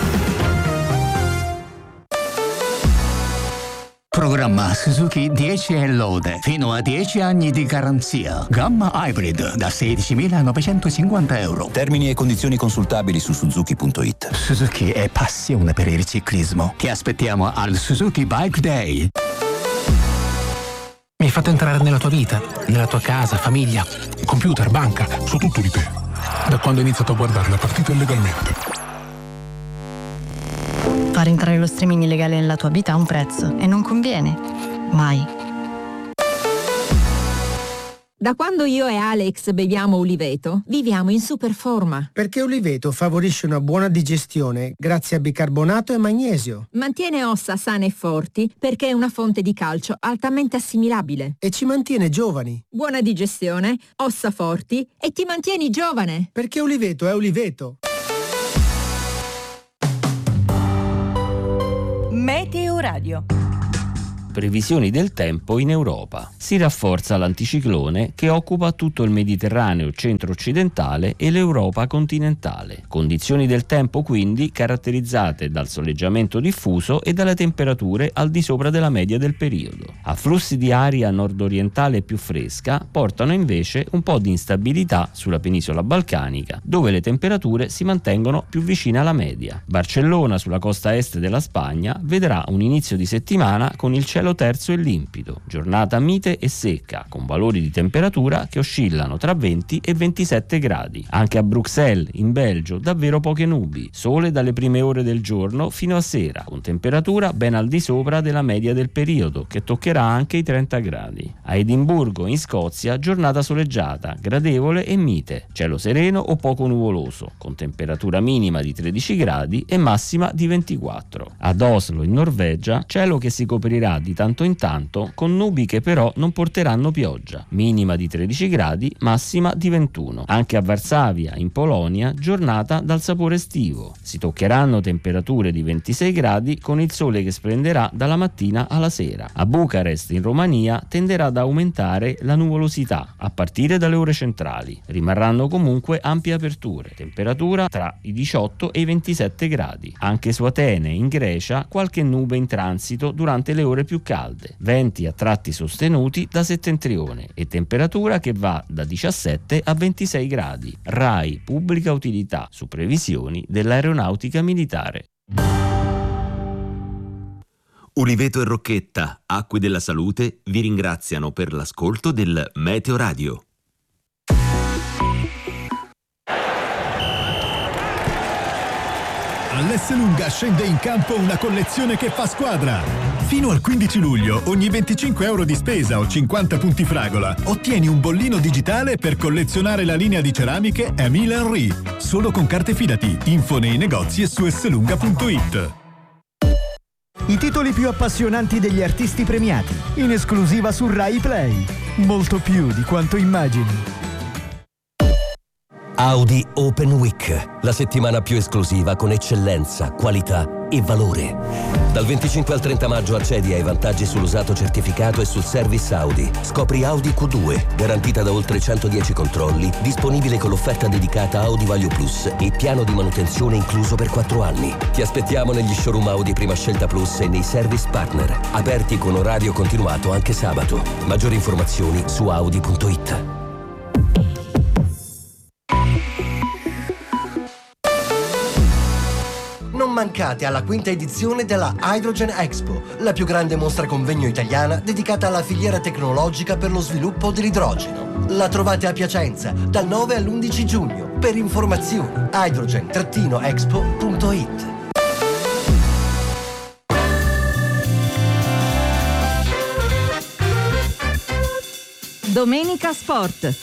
Programma Suzuki dieci e lode, fino a dieci anni di garanzia. Gamma Hybrid da sedicimilanovecentocinquanta euro. Termini e condizioni consultabili su suzuki punto it. Suzuki è passione per il ciclismo. Ti aspettiamo al Suzuki Bike Day. Mi hai fatto entrare nella tua vita, nella tua casa, famiglia, computer, banca, su tutto di te. Da quando ho iniziato a guardare la partita illegalmente. Far entrare lo streaming illegale nella tua vita ha un prezzo e non conviene. Mai. Da quando io e Alex beviamo Uliveto, viviamo in super forma. Perché Uliveto favorisce una buona digestione grazie a bicarbonato e magnesio. Mantiene ossa sane e forti perché è una fonte di calcio altamente assimilabile. E ci mantiene giovani. Buona digestione, ossa forti e ti mantieni giovane. Perché Uliveto è Uliveto. Meteo Radio. Previsioni del tempo in Europa. Si rafforza l'anticiclone che occupa tutto il Mediterraneo centro-occidentale e l'Europa continentale. Condizioni del tempo quindi caratterizzate dal soleggiamento diffuso e dalle temperature al di sopra della media del periodo. Afflussi di aria nord-orientale più fresca portano invece un po' di instabilità sulla penisola balcanica, dove le temperature si mantengono più vicine alla media. Barcellona, sulla costa est della Spagna, vedrà un inizio di settimana con il cielo terzo e limpido, giornata mite e secca, con valori di temperatura che oscillano tra venti e ventisette gradi. Anche a Bruxelles, in Belgio, davvero poche nubi, sole dalle prime ore del giorno fino a sera, con temperatura ben al di sopra della media del periodo, che toccherà anche i trenta gradi. A Edimburgo, in Scozia, giornata soleggiata, gradevole e mite, cielo sereno o poco nuvoloso, con temperatura minima di tredici gradi e massima di ventiquattro. Ad Oslo, in Norvegia, cielo che si coprirà di tanto in tanto con nubi che però non porteranno pioggia, minima di tredici gradi, massima di ventuno. Anche a Varsavia, in Polonia, giornata dal sapore estivo. Si toccheranno temperature di ventisei gradi con il sole che splenderà dalla mattina alla sera. A Bucarest, in Romania, tenderà ad aumentare la nuvolosità a partire dalle ore centrali. Rimarranno comunque ampie aperture, temperatura tra i diciotto e i ventisette gradi. Anche su Atene, in Grecia, qualche nube in transito durante le ore più calde, venti a tratti sostenuti da settentrione e temperatura che va da diciassette a ventisei gradi. RAI Pubblica Utilità su previsioni dell'aeronautica militare. Uliveto e Rocchetta, Acque della Salute, vi ringraziano per l'ascolto del Meteo Radio. All'Esselunga scende in campo una collezione che fa squadra. Fino al quindici luglio, ogni venticinque euro di spesa o cinquanta punti fragola, ottieni un bollino digitale per collezionare la linea di ceramiche Emile Henry. Solo con carte Fidati. Info nei negozi e su esselunga punto it. I titoli più appassionanti degli artisti premiati, in esclusiva su Rai Play. Molto più di quanto immagini. Audi Open Week, la settimana più esclusiva con eccellenza, qualità e valore. Dal venticinque al trenta maggio accedi ai vantaggi sull'usato certificato e sul service Audi. Scopri Audi Q due, garantita da oltre centodieci controlli, disponibile con l'offerta dedicata Audi Value Plus e piano di manutenzione incluso per quattro anni. Ti aspettiamo negli showroom Audi Prima Scelta Plus e nei service partner, aperti con orario continuato anche sabato. Maggiori informazioni su audi punto it. Non mancate alla quinta edizione della Hydrogen Expo, la più grande mostra convegno italiana dedicata alla filiera tecnologica per lo sviluppo dell'idrogeno. La trovate a Piacenza dal nove all'undici giugno. Per informazioni hydrogen expo punto it. Domenica Sport.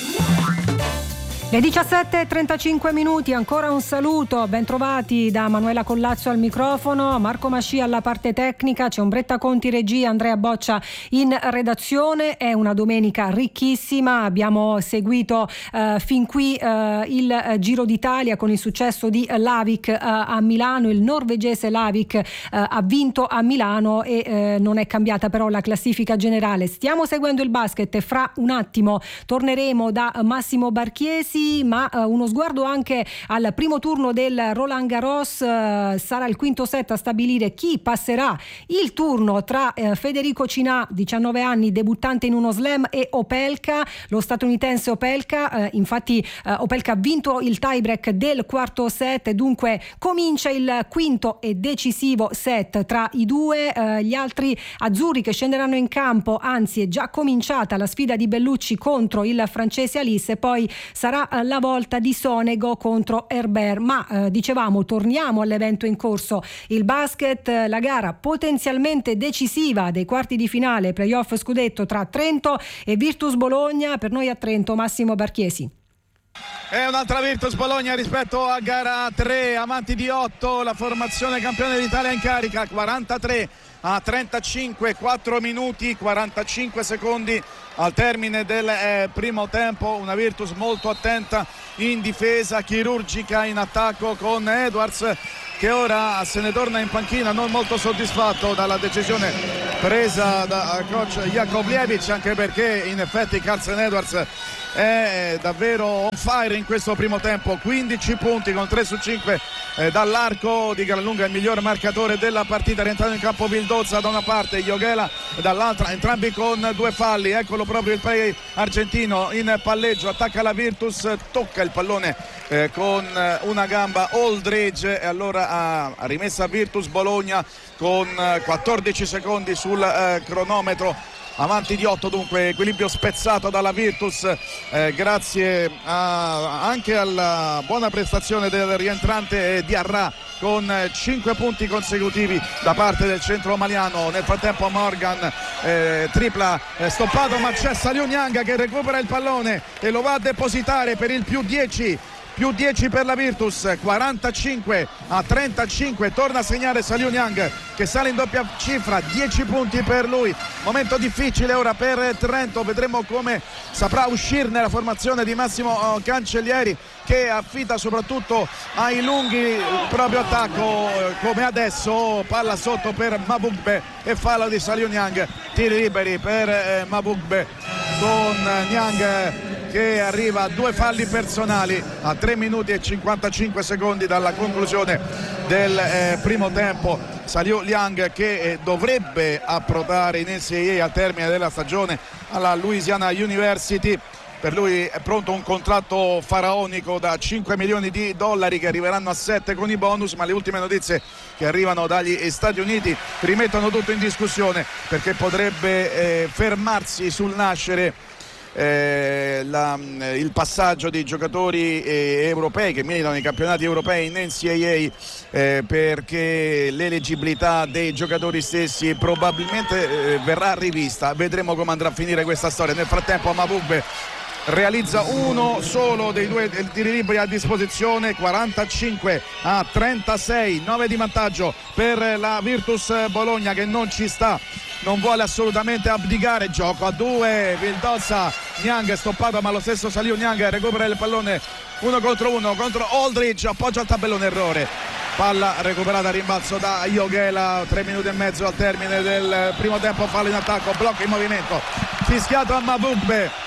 Le diciassette e trentacinque minuti, ancora un saluto, ben trovati da Manuela Collazzo al microfono, Marco Masci alla parte tecnica, c'è Ombretta Conti regia, Andrea Boccia in redazione. È una domenica ricchissima, abbiamo seguito eh, fin qui eh, il eh, Giro d'Italia con il successo di Lavik eh, a Milano, il norvegese Lavik eh, ha vinto a Milano e eh, non è cambiata però la classifica generale. Stiamo seguendo il basket, fra un attimo torneremo da Massimo Barchiesi, ma uh, uno sguardo anche al primo turno del Roland Garros. Uh, sarà il quinto set a stabilire chi passerà il turno tra uh, Federico Cinà, diciannove anni, debuttante in uno slam, e Opelka, lo statunitense Opelka. Uh, infatti uh, Opelka ha vinto il tiebreak del quarto set e dunque comincia il quinto e decisivo set tra i due. Uh, gli altri azzurri che scenderanno in campo, anzi è già cominciata la sfida di Bellucci contro il francese Alice, e poi sarà la volta di Sonego contro Herbert. Ma eh, dicevamo, torniamo all'evento in corso, il basket, la gara potenzialmente decisiva dei quarti di finale playoff scudetto tra Trento e Virtus Bologna. Per noi a Trento Massimo Barchiesi. È un'altra Virtus Bologna rispetto a gara tre, amanti di otto, la formazione campione d'Italia in carica, quarantatré a trentacinque, quattro minuti quarantacinque secondi al termine del eh, primo tempo. Una Virtus molto attenta in difesa, chirurgica in attacco, con Edwards che ora se ne torna in panchina non molto soddisfatto dalla decisione presa da coach Jakovljevic, anche perché in effetti Carson Edwards è davvero on fire in questo primo tempo, quindici punti con tre su cinque eh, dall'arco, di gran lunga il miglior marcatore della partita. Rientrato in campo Vildozza da una parte, Joghela dall'altra, entrambi con due falli. Eccolo proprio il play argentino in palleggio, attacca la Virtus, tocca il pallone eh, con una gamba Aldridge e allora ha, ha rimessa Virtus Bologna con quattordici secondi sul eh, cronometro. Avanti di otto dunque, equilibrio spezzato dalla Virtus eh, grazie a, anche alla buona prestazione del rientrante Diarra con cinque punti consecutivi da parte del centro maliano. Nel frattempo Morgan eh, tripla eh, stoppato, ma c'è Saliu Niang che recupera il pallone e lo va a depositare per il più dieci. Più dieci per la Virtus, quarantacinque a trentacinque, torna a segnare Saliu Niang che sale in doppia cifra, dieci punti per lui. Momento difficile ora per Trento, vedremo come saprà uscirne la formazione di Massimo Cancellieri, che affida soprattutto ai lunghi il proprio attacco, come adesso. Palla sotto per Mabugbe e fallo di Saliu Niang, tiri liberi per eh, Mabugbe con Niang che arriva a due falli personali a tre minuti e cinquantacinque secondi dalla conclusione del eh, primo tempo. Saliu Niang che eh, dovrebbe approdare in N C A A al termine della stagione alla Louisiana University. Per lui è pronto un contratto faraonico da cinque milioni di dollari che arriveranno a sette con i bonus, ma le ultime notizie che arrivano dagli Stati Uniti rimettono tutto in discussione, perché potrebbe eh, fermarsi sul nascere Eh, la, il passaggio di giocatori eh, europei che militano nei campionati europei in N C A A eh, perché l'eleggibilità dei giocatori stessi probabilmente eh, verrà rivista. Vedremo come andrà a finire questa storia. Nel frattempo Mabugbe realizza uno solo dei due tiri liberi a disposizione, quarantacinque a trentasei, nove di vantaggio per la Virtus Bologna che non ci sta, non vuole assolutamente abdicare. Gioco a due, Vildozza, Niang stoppato, ma lo stesso Saliu Niang recupera il pallone uno contro uno contro Aldridge, appoggia al tabellone, errore. Palla recuperata a rimbalzo da Joghela, tre minuti e mezzo al termine del primo tempo, fallo in attacco, blocca in movimento, fischiato a Mabugbe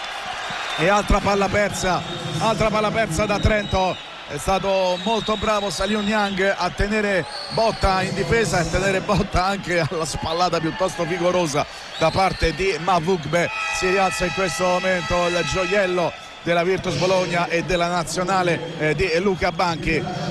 e altra palla persa, altra palla persa da Trento. È stato molto bravo Saliu Niang a tenere botta in difesa e a tenere botta anche alla spallata piuttosto vigorosa da parte di Mabugbe. Si rialza in questo momento il gioiello della Virtus Bologna e della nazionale eh, di Luca Banchi.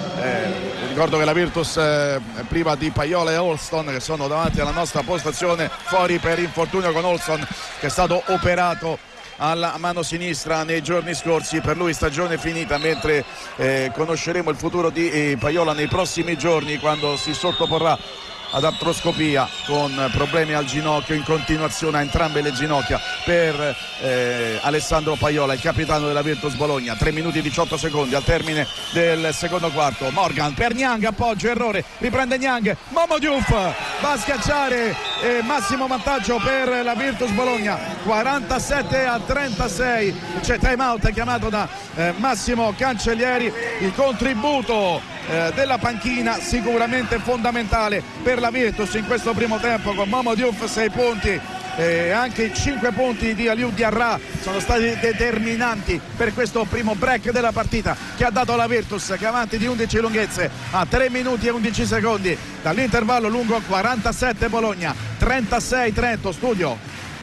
Eh, ricordo che la Virtus eh, priva di Paiola e Olston, che sono davanti alla nostra postazione, fuori per infortunio, con Olston che è stato operato alla mano sinistra nei giorni scorsi. Per lui stagione finita, mentre eh, conosceremo il futuro di eh, Paiola nei prossimi giorni, quando si sottoporrà ad artroscopia con problemi al ginocchio in continuazione a entrambe le ginocchia per eh, Alessandro Paiola, il capitano della Virtus Bologna. tre minuti e diciotto secondi al termine del secondo quarto. Morgan per Niang, appoggio, errore, riprende Niang, Momo Diouf va a schiacciare, eh, massimo vantaggio per la Virtus Bologna, quarantasette a trentasei. C'è time out chiamato da eh, Massimo Cancellieri. Il contributo eh, della panchina sicuramente fondamentale per la Virtus in questo primo tempo, con Momo Diouf sei punti e anche i cinque punti di Aliou Diarra sono stati determinanti per questo primo break della partita, che ha dato la Virtus, che è avanti di undici lunghezze a tre minuti e undici secondi dall'intervallo lungo. Quarantasette Bologna, trentasei Trento. Studio.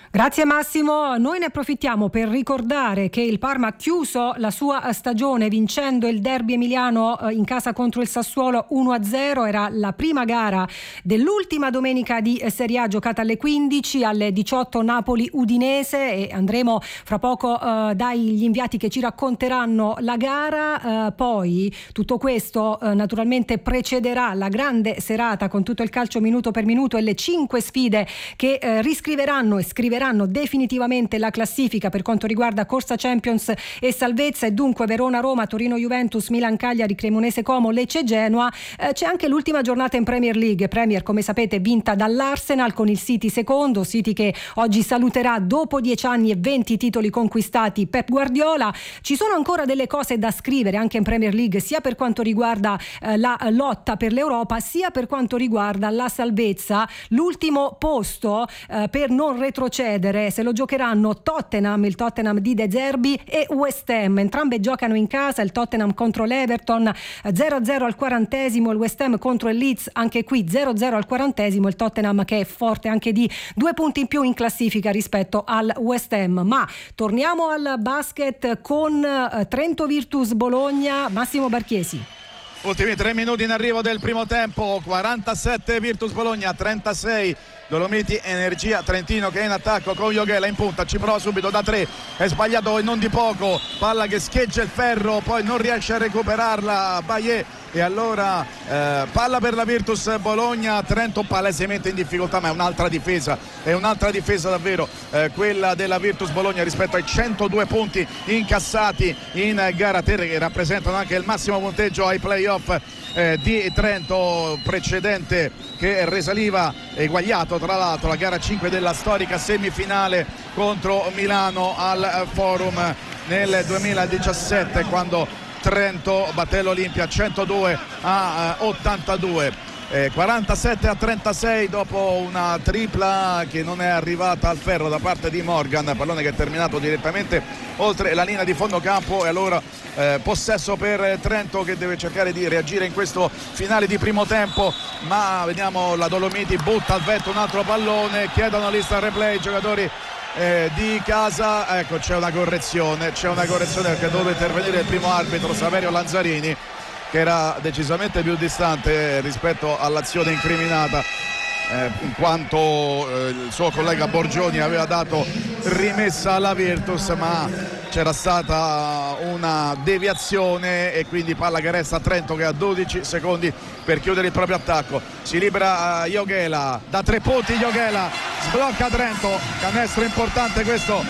Grazie Massimo, noi ne approfittiamo per ricordare che il Parma ha chiuso la sua stagione vincendo il derby emiliano in casa contro il Sassuolo uno a zero, era la prima gara dell'ultima domenica di Serie A giocata alle quindici, alle diciotto Napoli-Udinese, e andremo fra poco uh, dagli inviati che ci racconteranno la gara. Uh, poi tutto questo uh, naturalmente precederà la grande serata con tutto il calcio minuto per minuto e le cinque sfide che uh, riscriveranno e scriveranno definitivamente la classifica per quanto riguarda corsa Champions e salvezza, e dunque Verona-Roma, Torino-Juventus, Milan-Cagliari, Cremonese-Como, Lecce-Genoa. Eh, c'è anche l'ultima giornata in Premier League, Premier come sapete vinta dall'Arsenal con il City secondo, City che oggi saluterà dopo dieci anni e venti titoli conquistati Pep Guardiola. Ci sono ancora delle cose da scrivere anche in Premier League, sia per quanto riguarda eh, la lotta per l'Europa, sia per quanto riguarda la salvezza. L'ultimo posto eh, per non retrocedere se lo giocheranno Tottenham, il Tottenham di De Zerbi, e West Ham. Entrambe giocano in casa, il Tottenham contro l'Everton zero a zero al quarantesimo, il West Ham contro il Leeds anche qui zero a zero al quarantesimo, il Tottenham che è forte anche di due punti in più in classifica rispetto al West Ham. Ma torniamo al basket con Trento Virtus Bologna, Massimo Barchiesi. Ultimi tre minuti in arrivo del primo tempo, quarantasette Virtus Bologna, trentasei Dolomiti Energia Trentino, che è in attacco con Joghela in punta, ci prova subito da tre, è sbagliato e non di poco, palla che scheggia il ferro, poi non riesce a recuperarla Bayer, e allora eh, palla per la Virtus Bologna. Trento palesemente in difficoltà, ma è un'altra difesa, è un'altra difesa davvero eh, quella della Virtus Bologna rispetto ai centodue punti incassati in gara tre, che rappresentano anche il massimo punteggio ai playoff eh, di Trento, precedente che risaliva, eguagliato tra l'altro la gara cinque della storica semifinale contro Milano al Forum nel duemiladiciassette, quando Trento batté l'Olimpia centodue a ottantadue. Eh, quarantasette a trentasei dopo una tripla che non è arrivata al ferro da parte di Morgan, pallone che è terminato direttamente oltre la linea di fondo campo, e allora eh, possesso per Trento, che deve cercare di reagire in questo finale di primo tempo. Ma vediamo, la Dolomiti butta al vento un altro pallone, chiedono lista replay i giocatori Eh, di casa. Ecco, c'è una correzione, c'è una correzione perché doveva intervenire il primo arbitro Saverio Lanzarini, che era decisamente più distante rispetto all'azione incriminata, eh, in quanto eh, il suo collega Borgioni aveva dato rimessa alla Virtus, ma c'era stata una deviazione e quindi palla che resta a Trento, che ha dodici secondi per chiudere il proprio attacco. Si libera Joghela da tre punti, Joghela sblocca Trento, canestro importante questo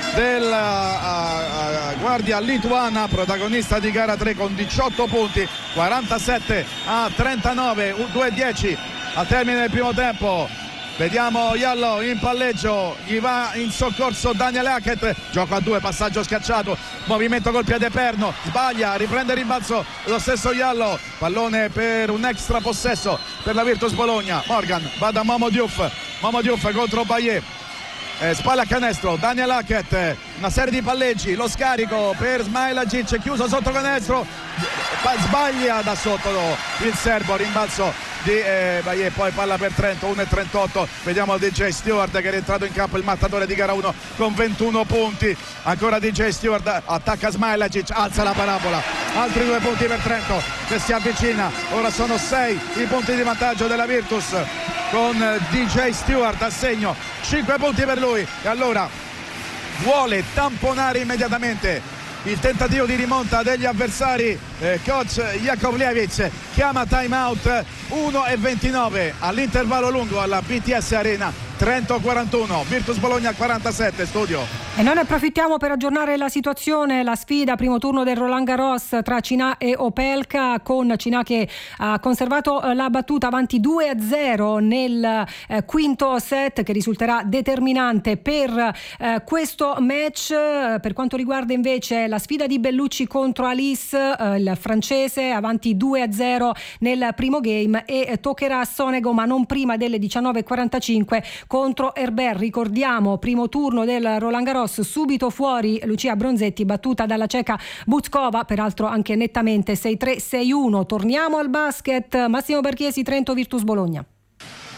della uh, guardia lituana, protagonista di gara tre con diciotto punti, quarantasette a trentanove, due a dieci al termine del primo tempo. Vediamo Iallo in palleggio, gli va in soccorso Daniel Hackett, gioco a due, passaggio schiacciato, movimento col piede perno, sbaglia, riprende il rimbalzo lo stesso Iallo, pallone per un extra possesso per la Virtus Bologna. Morgan va da Momo Diouf, Momo Diouf contro Bayer, eh, spalla a canestro, Daniel Hackett, una serie di palleggi, lo scarico per Smailagic, chiuso sotto canestro, sbaglia da sotto il serbo, rimbalzo di eh, Bayer, poi palla per Trento, uno e trentotto. Vediamo il D J Stewart che è rientrato in campo, il mattatore di gara uno con ventuno punti. Ancora D J Stewart, attacca Smailagic, alza la parabola, altri due punti per Trento che si avvicina. Ora sono sei i punti di vantaggio della Virtus con D J Stewart a segno, cinque punti per lui, e allora vuole tamponare immediatamente il tentativo di rimonta degli avversari. eh, coach Jakovljevic chiama time out, uno e ventinove all'intervallo lungo alla B T S Arena. Trento quarantuno, Virtus Bologna quarantasette. Studio. E noi ne approfittiamo per aggiornare la situazione, la sfida primo turno del Roland Garros tra Cinà e Opelka, con Cinà che ha conservato la battuta avanti due a zero nel eh, quinto set, che risulterà determinante per eh, questo match. Per quanto riguarda invece la sfida di Bellucci contro Alice, eh, il francese avanti due a zero nel primo game, e eh, toccherà a Sonego, ma non prima delle diciannove e quarantacinque contro Herbert. Ricordiamo, primo turno del Roland Garros, subito fuori Lucia Bronzetti, battuta dalla ceca Buzkova, peraltro anche nettamente sei tre sei uno. Torniamo al basket, Massimo Barchiesi, Trento Virtus Bologna.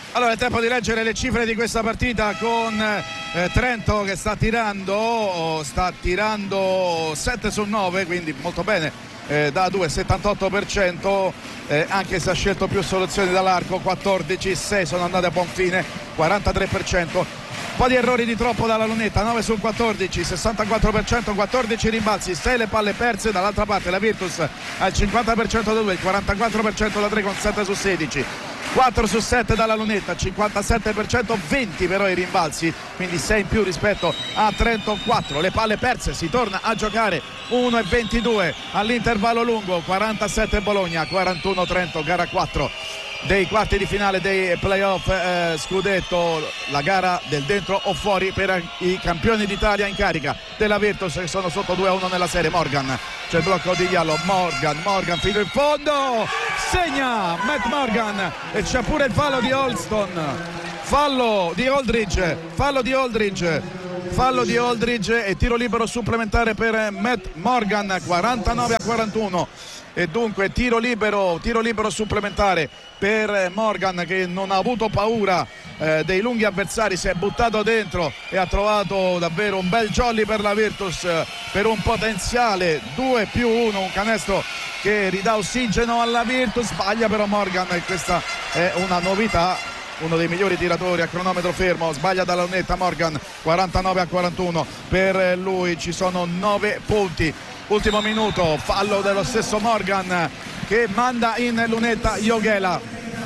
Allora è tempo di leggere le cifre di questa partita con eh, Trento che sta tirando sta tirando sette su nove, quindi molto bene, eh, da due, settantotto per cento, eh, anche se ha scelto più soluzioni dall'arco, quattordici, sei sono andate a buon fine, quarantatré per cento. Un po' di errori di troppo dalla lunetta, nove su quattordici, sessantaquattro per cento, quattordici rimbalzi, sei le palle perse. Dall'altra parte la Virtus al cinquanta per cento da due, il quarantaquattro per cento da tre con sette su sedici, quattro su sette dalla lunetta, cinquantasette per cento, venti però i rimbalzi, quindi sei in più rispetto a Trento, quattro le palle perse. Si torna a giocare uno e ventidue all'intervallo lungo, quarantasette Bologna, quarantuno Trento, gara quattro dei quarti di finale dei playoff eh, scudetto, la gara del dentro o fuori per i campioni d'Italia in carica della Virtus, che sono sotto due a uno nella serie. Morgan, c'è il blocco di Diallo, Morgan, Morgan fino in fondo, segna Matt Morgan, e c'è pure il fallo di Holston, fallo di Aldridge, fallo di Aldridge, fallo di Aldridge e tiro libero supplementare per Matt Morgan, quarantanove a quarantuno. E dunque tiro libero, tiro libero supplementare per Morgan, che non ha avuto paura eh, dei lunghi avversari, si è buttato dentro e ha trovato davvero un bel jolly per la Virtus, eh, per un potenziale due più uno, un canestro che ridà ossigeno alla Virtus. Sbaglia però Morgan, e questa è una novità, uno dei migliori tiratori a cronometro fermo, sbaglia dalla lunetta Morgan, quarantanove a quarantuno per lui, ci sono nove punti. Ultimo minuto, fallo dello stesso Morgan che manda in lunetta Joghela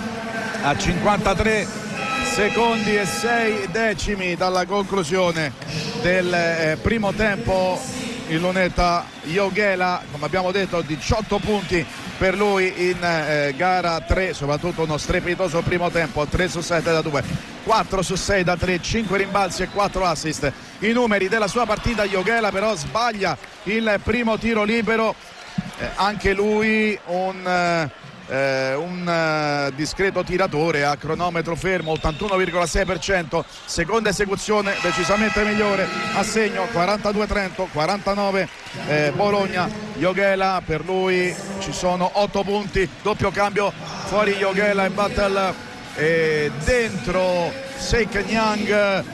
a cinquantatré secondi e sei decimi dalla conclusione del eh, primo tempo. In lunetta Joghela, come abbiamo detto, diciotto punti per lui in eh, gara tre, soprattutto uno strepitoso primo tempo, tre su sette da due, quattro su sei da tre, cinque rimbalzi e quattro assist. I numeri della sua partita. Joghela però sbaglia il primo tiro libero, eh, anche lui un eh, Eh, un uh, discreto tiratore a cronometro fermo, ottantuno virgola sei per cento, seconda esecuzione decisamente migliore, assegno quarantadue Trento, quarantanove eh, Bologna. Joghela, per lui ci sono otto punti, doppio cambio, fuori Joghela e Battle, e dentro Seik Nyang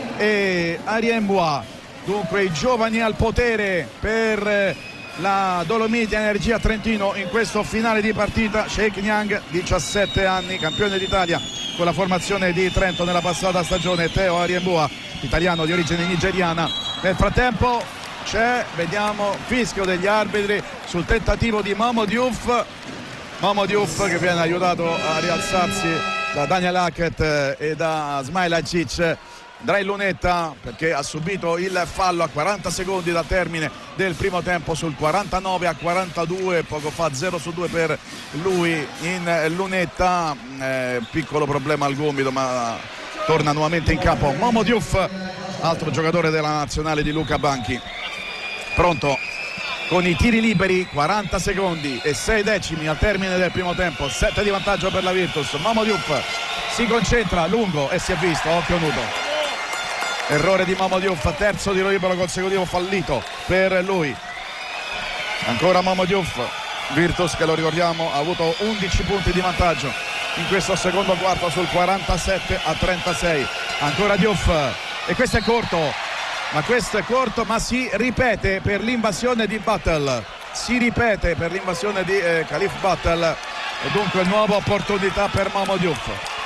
e Arien Bois. Dunque i giovani al potere per eh, la Dolomiti Energia Trentino in questo finale di partita. Seik Nyang, diciassette anni, campione d'Italia con la formazione di Trento nella passata stagione. Teo Arien Bois, italiano di origine nigeriana. Nel frattempo c'è, vediamo, fischio degli arbitri sul tentativo di Momo Diouf, Momo Diouf che viene aiutato a rialzarsi da Daniel Hackett e da Smail Acic. Andrà in lunetta perché ha subito il fallo a quaranta secondi dal termine del primo tempo, sul quarantanove a quarantadue, poco fa zero su due per lui in lunetta. Eh, piccolo problema al gomito, ma torna nuovamente in campo Momo Diouf, altro giocatore della nazionale di Luca Banchi, pronto con i tiri liberi. Quaranta secondi e sei decimi al termine del primo tempo, sette di vantaggio per la Virtus. Momo Diouf si concentra lungo e si è visto, occhio nudo. Errore di Momo Diouf, terzo tiro libero consecutivo fallito per lui. Ancora Momo Diouf, Virtus che lo ricordiamo ha avuto undici punti di vantaggio in questo secondo quarto sul quarantasette a trentasei. Ancora Diouf, e questo è corto, ma questo è corto, ma si ripete per l'invasione di Battle, si ripete per l'invasione di eh, Khalif Battle, e dunque nuova opportunità per Momo Diouf,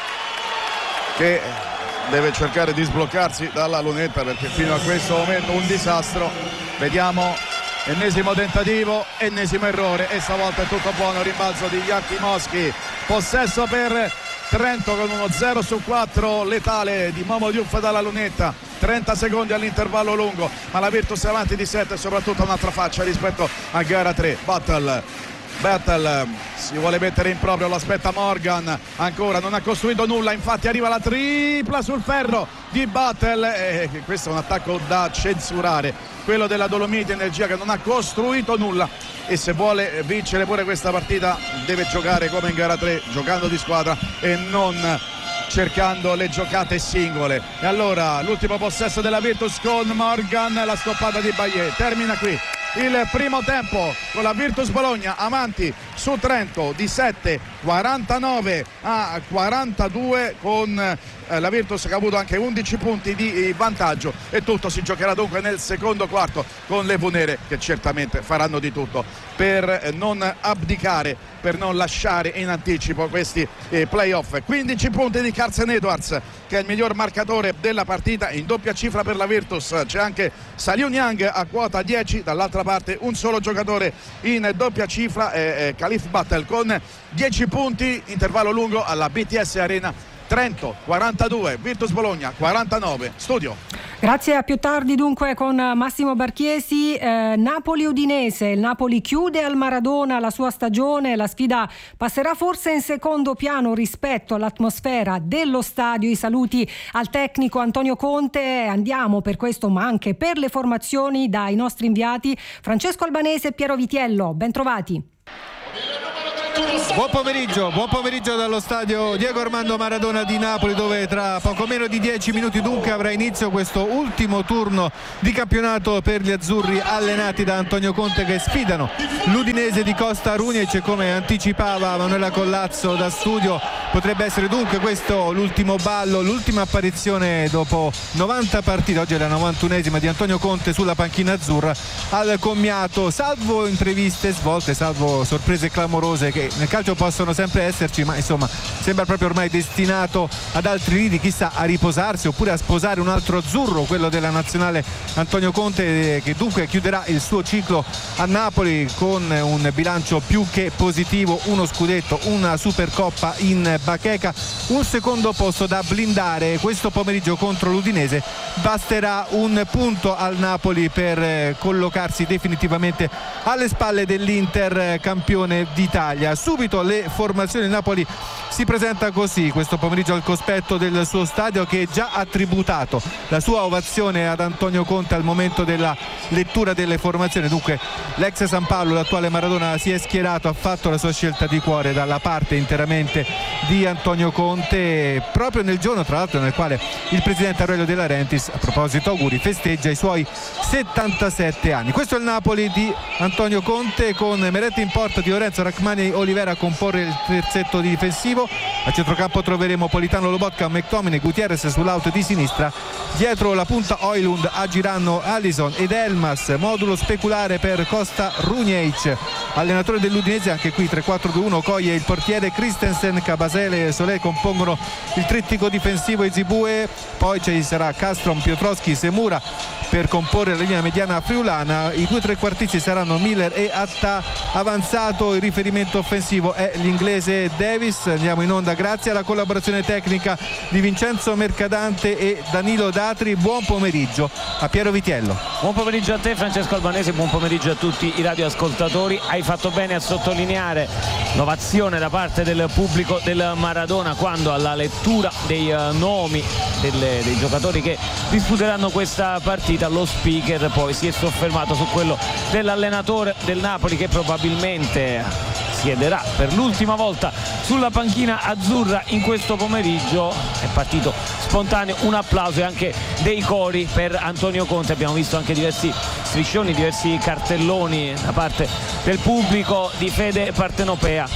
che deve cercare di sbloccarsi dalla lunetta, perché fino a questo momento un disastro. Vediamo, ennesimo tentativo, ennesimo errore, e stavolta è tutto buono. Rimbalzo di Jakimowski, possesso per Trento con uno zero su quattro letale di Momo Diouf dalla lunetta. Trenta secondi all'intervallo lungo, ma la Virtus è avanti di sette, soprattutto un'altra faccia rispetto a gara tre. Battle Battle si vuole mettere in proprio, lo aspetta Morgan, ancora non ha costruito nulla, infatti arriva la tripla sul ferro di Battle, e questo è un attacco da censurare, quello della Dolomiti Energia, che non ha costruito nulla, e se vuole vincere pure questa partita deve giocare come in gara tre, giocando di squadra e non cercando le giocate singole. E allora l'ultimo possesso della Virtus con Morgan, la stoppata di Baillet. Termina qui il primo tempo con la Virtus Bologna avanti su Trento di sette, quarantanove a quarantadue, con eh, la Virtus che ha avuto anche undici punti di vantaggio, e tutto si giocherà dunque nel secondo quarto con le Nere che certamente faranno di tutto per eh, non abdicare, per non lasciare in anticipo questi eh, playoff. quindici punti di Carsen Edwards, che è il miglior marcatore della partita, in doppia cifra per la Virtus. C'è anche Saliu Niang a quota dieci, dall'altra parte un solo giocatore in doppia cifra, è, è Khalif Battle con dieci punti, intervallo lungo alla B T S Arena. Trento quarantadue, Virtus Bologna quarantanove. Studio. Grazie, a più tardi dunque con Massimo Barchiesi. eh, Napoli-Udinese, il Napoli chiude al Maradona la sua stagione, la sfida passerà forse in secondo piano rispetto all'atmosfera dello stadio. I saluti al tecnico Antonio Conte, andiamo per questo ma anche per le formazioni dai nostri inviati Francesco Albanese e Piero Vitiello, ben trovati. Buon pomeriggio, buon pomeriggio dallo stadio Diego Armando Maradona di Napoli, dove tra poco meno di dieci minuti dunque avrà inizio questo ultimo turno di campionato per gli azzurri allenati da Antonio Conte, che sfidano l'Udinese di Costa Runjec. Come anticipava Manuela Collazzo da studio, potrebbe essere dunque questo l'ultimo ballo, l'ultima apparizione dopo novanta partite, oggi è la novantunesima di Antonio Conte sulla panchina azzurra al commiato, salvo impreviste svolte, salvo sorprese clamorose che nel calcio possono sempre esserci, ma insomma sembra proprio ormai destinato ad altri lidi, chissà a riposarsi oppure a sposare un altro azzurro, quello della nazionale Antonio Conte, che dunque chiuderà il suo ciclo a Napoli con un bilancio più che positivo, uno scudetto, una Supercoppa in bacheca, un secondo posto da blindare questo pomeriggio contro l'Udinese. Basterà un punto al Napoli per collocarsi definitivamente alle spalle dell'Inter campione d'Italia. Subito le formazioni. Napoli si presenta così questo pomeriggio al cospetto del suo stadio, che già ha tributato la sua ovazione ad Antonio Conte al momento della lettura delle formazioni. Dunque l'ex San Paolo, l'attuale Maradona, si è schierato, ha fatto la sua scelta di cuore dalla parte interamente di Antonio Conte, proprio nel giorno tra l'altro nel quale il presidente Aurelio De Laurentiis, a proposito auguri, festeggia i suoi settantasette anni. Questo è il Napoli di Antonio Conte, con Meret in porta, Di Lorenzo, Rachmani e Olivera a comporre il terzetto difensivo. A centrocampo troveremo Politano, Lobotka, McTominay, Gutierrez sull'out di sinistra. Dietro la punta Højlund agiranno Alisson ed Elmas, modulo speculare per Costa Runjec. Allenatore dell'Udinese anche qui tre quattro due uno, Okoye il portiere, Christensen, Cabasele e Solé compongono il trittico difensivo, Ezibue, poi ci sarà Castron, Piotrowski, Semura per comporre la linea mediana friulana. I due trequartisti saranno Miller e Atta. Avanzato il riferimento offensivo è l'inglese Davis. Andiamo in onda grazie alla collaborazione tecnica di Vincenzo Mercadante e Danilo Datri. Buon pomeriggio a Piero Vitiello. Buon pomeriggio a te Francesco Albanese, buon pomeriggio a tutti i radioascoltatori. Hai fatto bene a sottolineare l'ovazione da parte del pubblico del Maradona quando alla lettura dei uh, nomi delle, dei giocatori che disputeranno questa partita lo speaker poi si è soffermato su quello dell'allenatore del Napoli, che probabilmente siederà per l'ultima volta sulla panchina azzurra in questo pomeriggio. È partito spontaneo un applauso e anche dei cori per Antonio Conte. Abbiamo visto anche diversi striscioni, diversi cartelloni da parte del pubblico di fede partenopea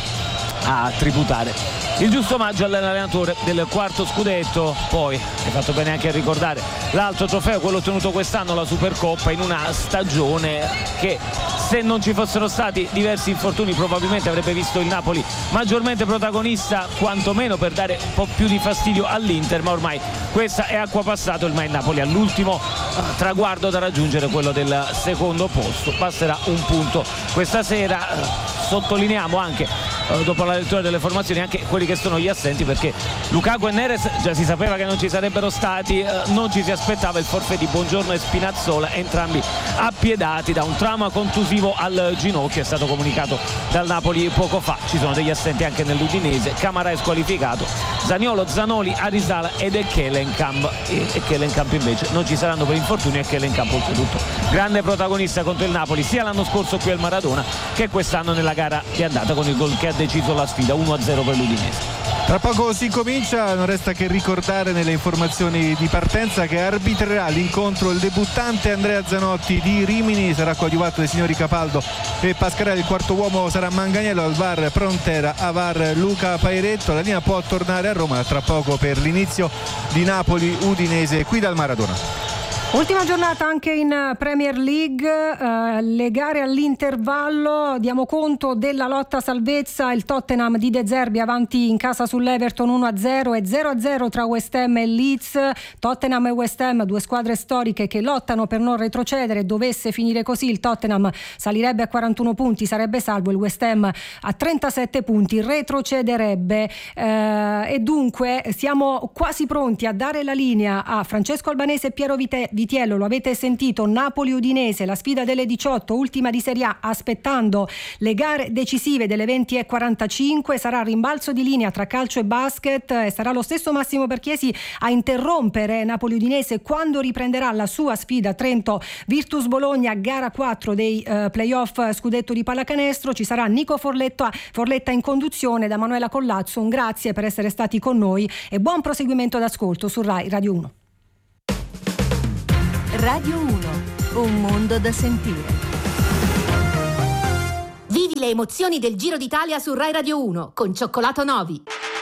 a tributare il giusto omaggio all'allenatore del quarto scudetto. Poi hai fatto bene anche a ricordare l'altro trofeo, quello ottenuto quest'anno, la Supercoppa, in una stagione che, se non ci fossero stati diversi infortuni, probabilmente avrebbe visto il Napoli maggiormente protagonista, quantomeno per dare un po' più di fastidio all'Inter, ma ormai questa è acqua passata. Ormai il Napoli ha l'ultimo uh, traguardo da raggiungere, quello del secondo posto. Basterà un punto questa sera. Uh, sottolineiamo anche uh, dopo la lettura delle formazioni anche quelli che sono gli assenti, perché Lukaku e Neres già si sapeva che non ci sarebbero stati, uh, non ci si aspettava il forfait di Buongiorno e Spinazzola, entrambi appiedati da un trauma contusivo al ginocchio, è stato comunicato dal Napoli poco fa. Ci sono degli assenti anche nell'Udinese, Camara è squalificato, Zaniolo, Zanoli, Arisala ed Ekkelenkamp, e Ekkelenkamp invece non ci saranno per infortunio. Ekkelenkamp oltretutto grande protagonista contro il Napoli sia l'anno scorso qui al Maradona che quest'anno nella gara di andata con il gol che ha deciso la sfida, uno a zero per l'Udinese. Tra poco si comincia, non resta che ricordare nelle informazioni di partenza che arbitrerà l'incontro il debuttante Andrea Zanotti di Rimini, sarà coadiuvato dai signori Capaldo e Pascarelli, il quarto uomo sarà Manganiello, al V A R Prontera, a V A R Luca Pairetto. La linea può tornare a Roma tra poco per l'inizio di Napoli-Udinese qui dal Maradona. Ultima giornata anche in Premier League, eh, le gare all'intervallo, diamo conto della lotta salvezza, il Tottenham di De Zerbi avanti in casa sull'Everton uno a zero e zero a zero tra West Ham e Leeds. Tottenham e West Ham, due squadre storiche che lottano per non retrocedere. Dovesse finire così il Tottenham salirebbe a quarantuno punti, sarebbe salvo, il West Ham a trentasette punti retrocederebbe, eh, e dunque siamo quasi pronti a dare la linea a Francesco Albanese e Piero Vite- Vitiello. Lo avete sentito, Napoli-Udinese, la sfida delle diciotto, ultima di Serie A, aspettando le gare decisive delle venti e quarantacinque. Sarà rimbalzo di linea tra calcio e basket e sarà lo stesso Massimo Perchiesi a interrompere Napoli-Udinese quando riprenderà la sua sfida Trento-Virtus Bologna, gara quattro dei uh, playoff scudetto di pallacanestro. Ci sarà Nico Forletta, Forletta in conduzione da Manuela Collazzo. Un grazie per essere stati con noi e buon proseguimento d'ascolto su Rai Radio uno. Radio uno, un mondo da sentire. Vivi le emozioni del Giro d'Italia su Rai Radio uno con Cioccolato Novi.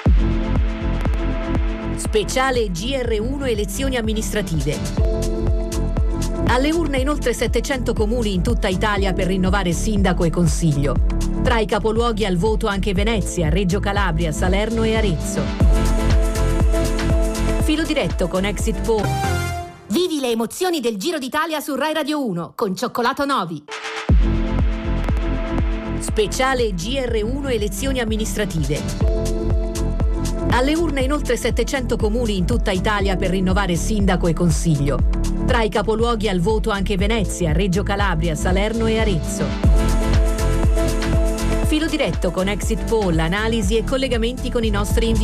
Speciale G R uno elezioni amministrative. Alle urne in oltre settecento comuni in tutta Italia per rinnovare sindaco e consiglio. Tra i capoluoghi al voto anche Venezia, Reggio Calabria, Salerno e Arezzo. Filo diretto con Exit Poll. Vivi le emozioni del Giro d'Italia su Rai Radio uno con Cioccolato Novi. Speciale G R uno elezioni amministrative. Alle urne in oltre settecento comuni in tutta Italia per rinnovare sindaco e consiglio. Tra i capoluoghi al voto anche Venezia, Reggio Calabria, Salerno e Arezzo. Filo diretto con Exit Poll, analisi e collegamenti con i nostri inviati.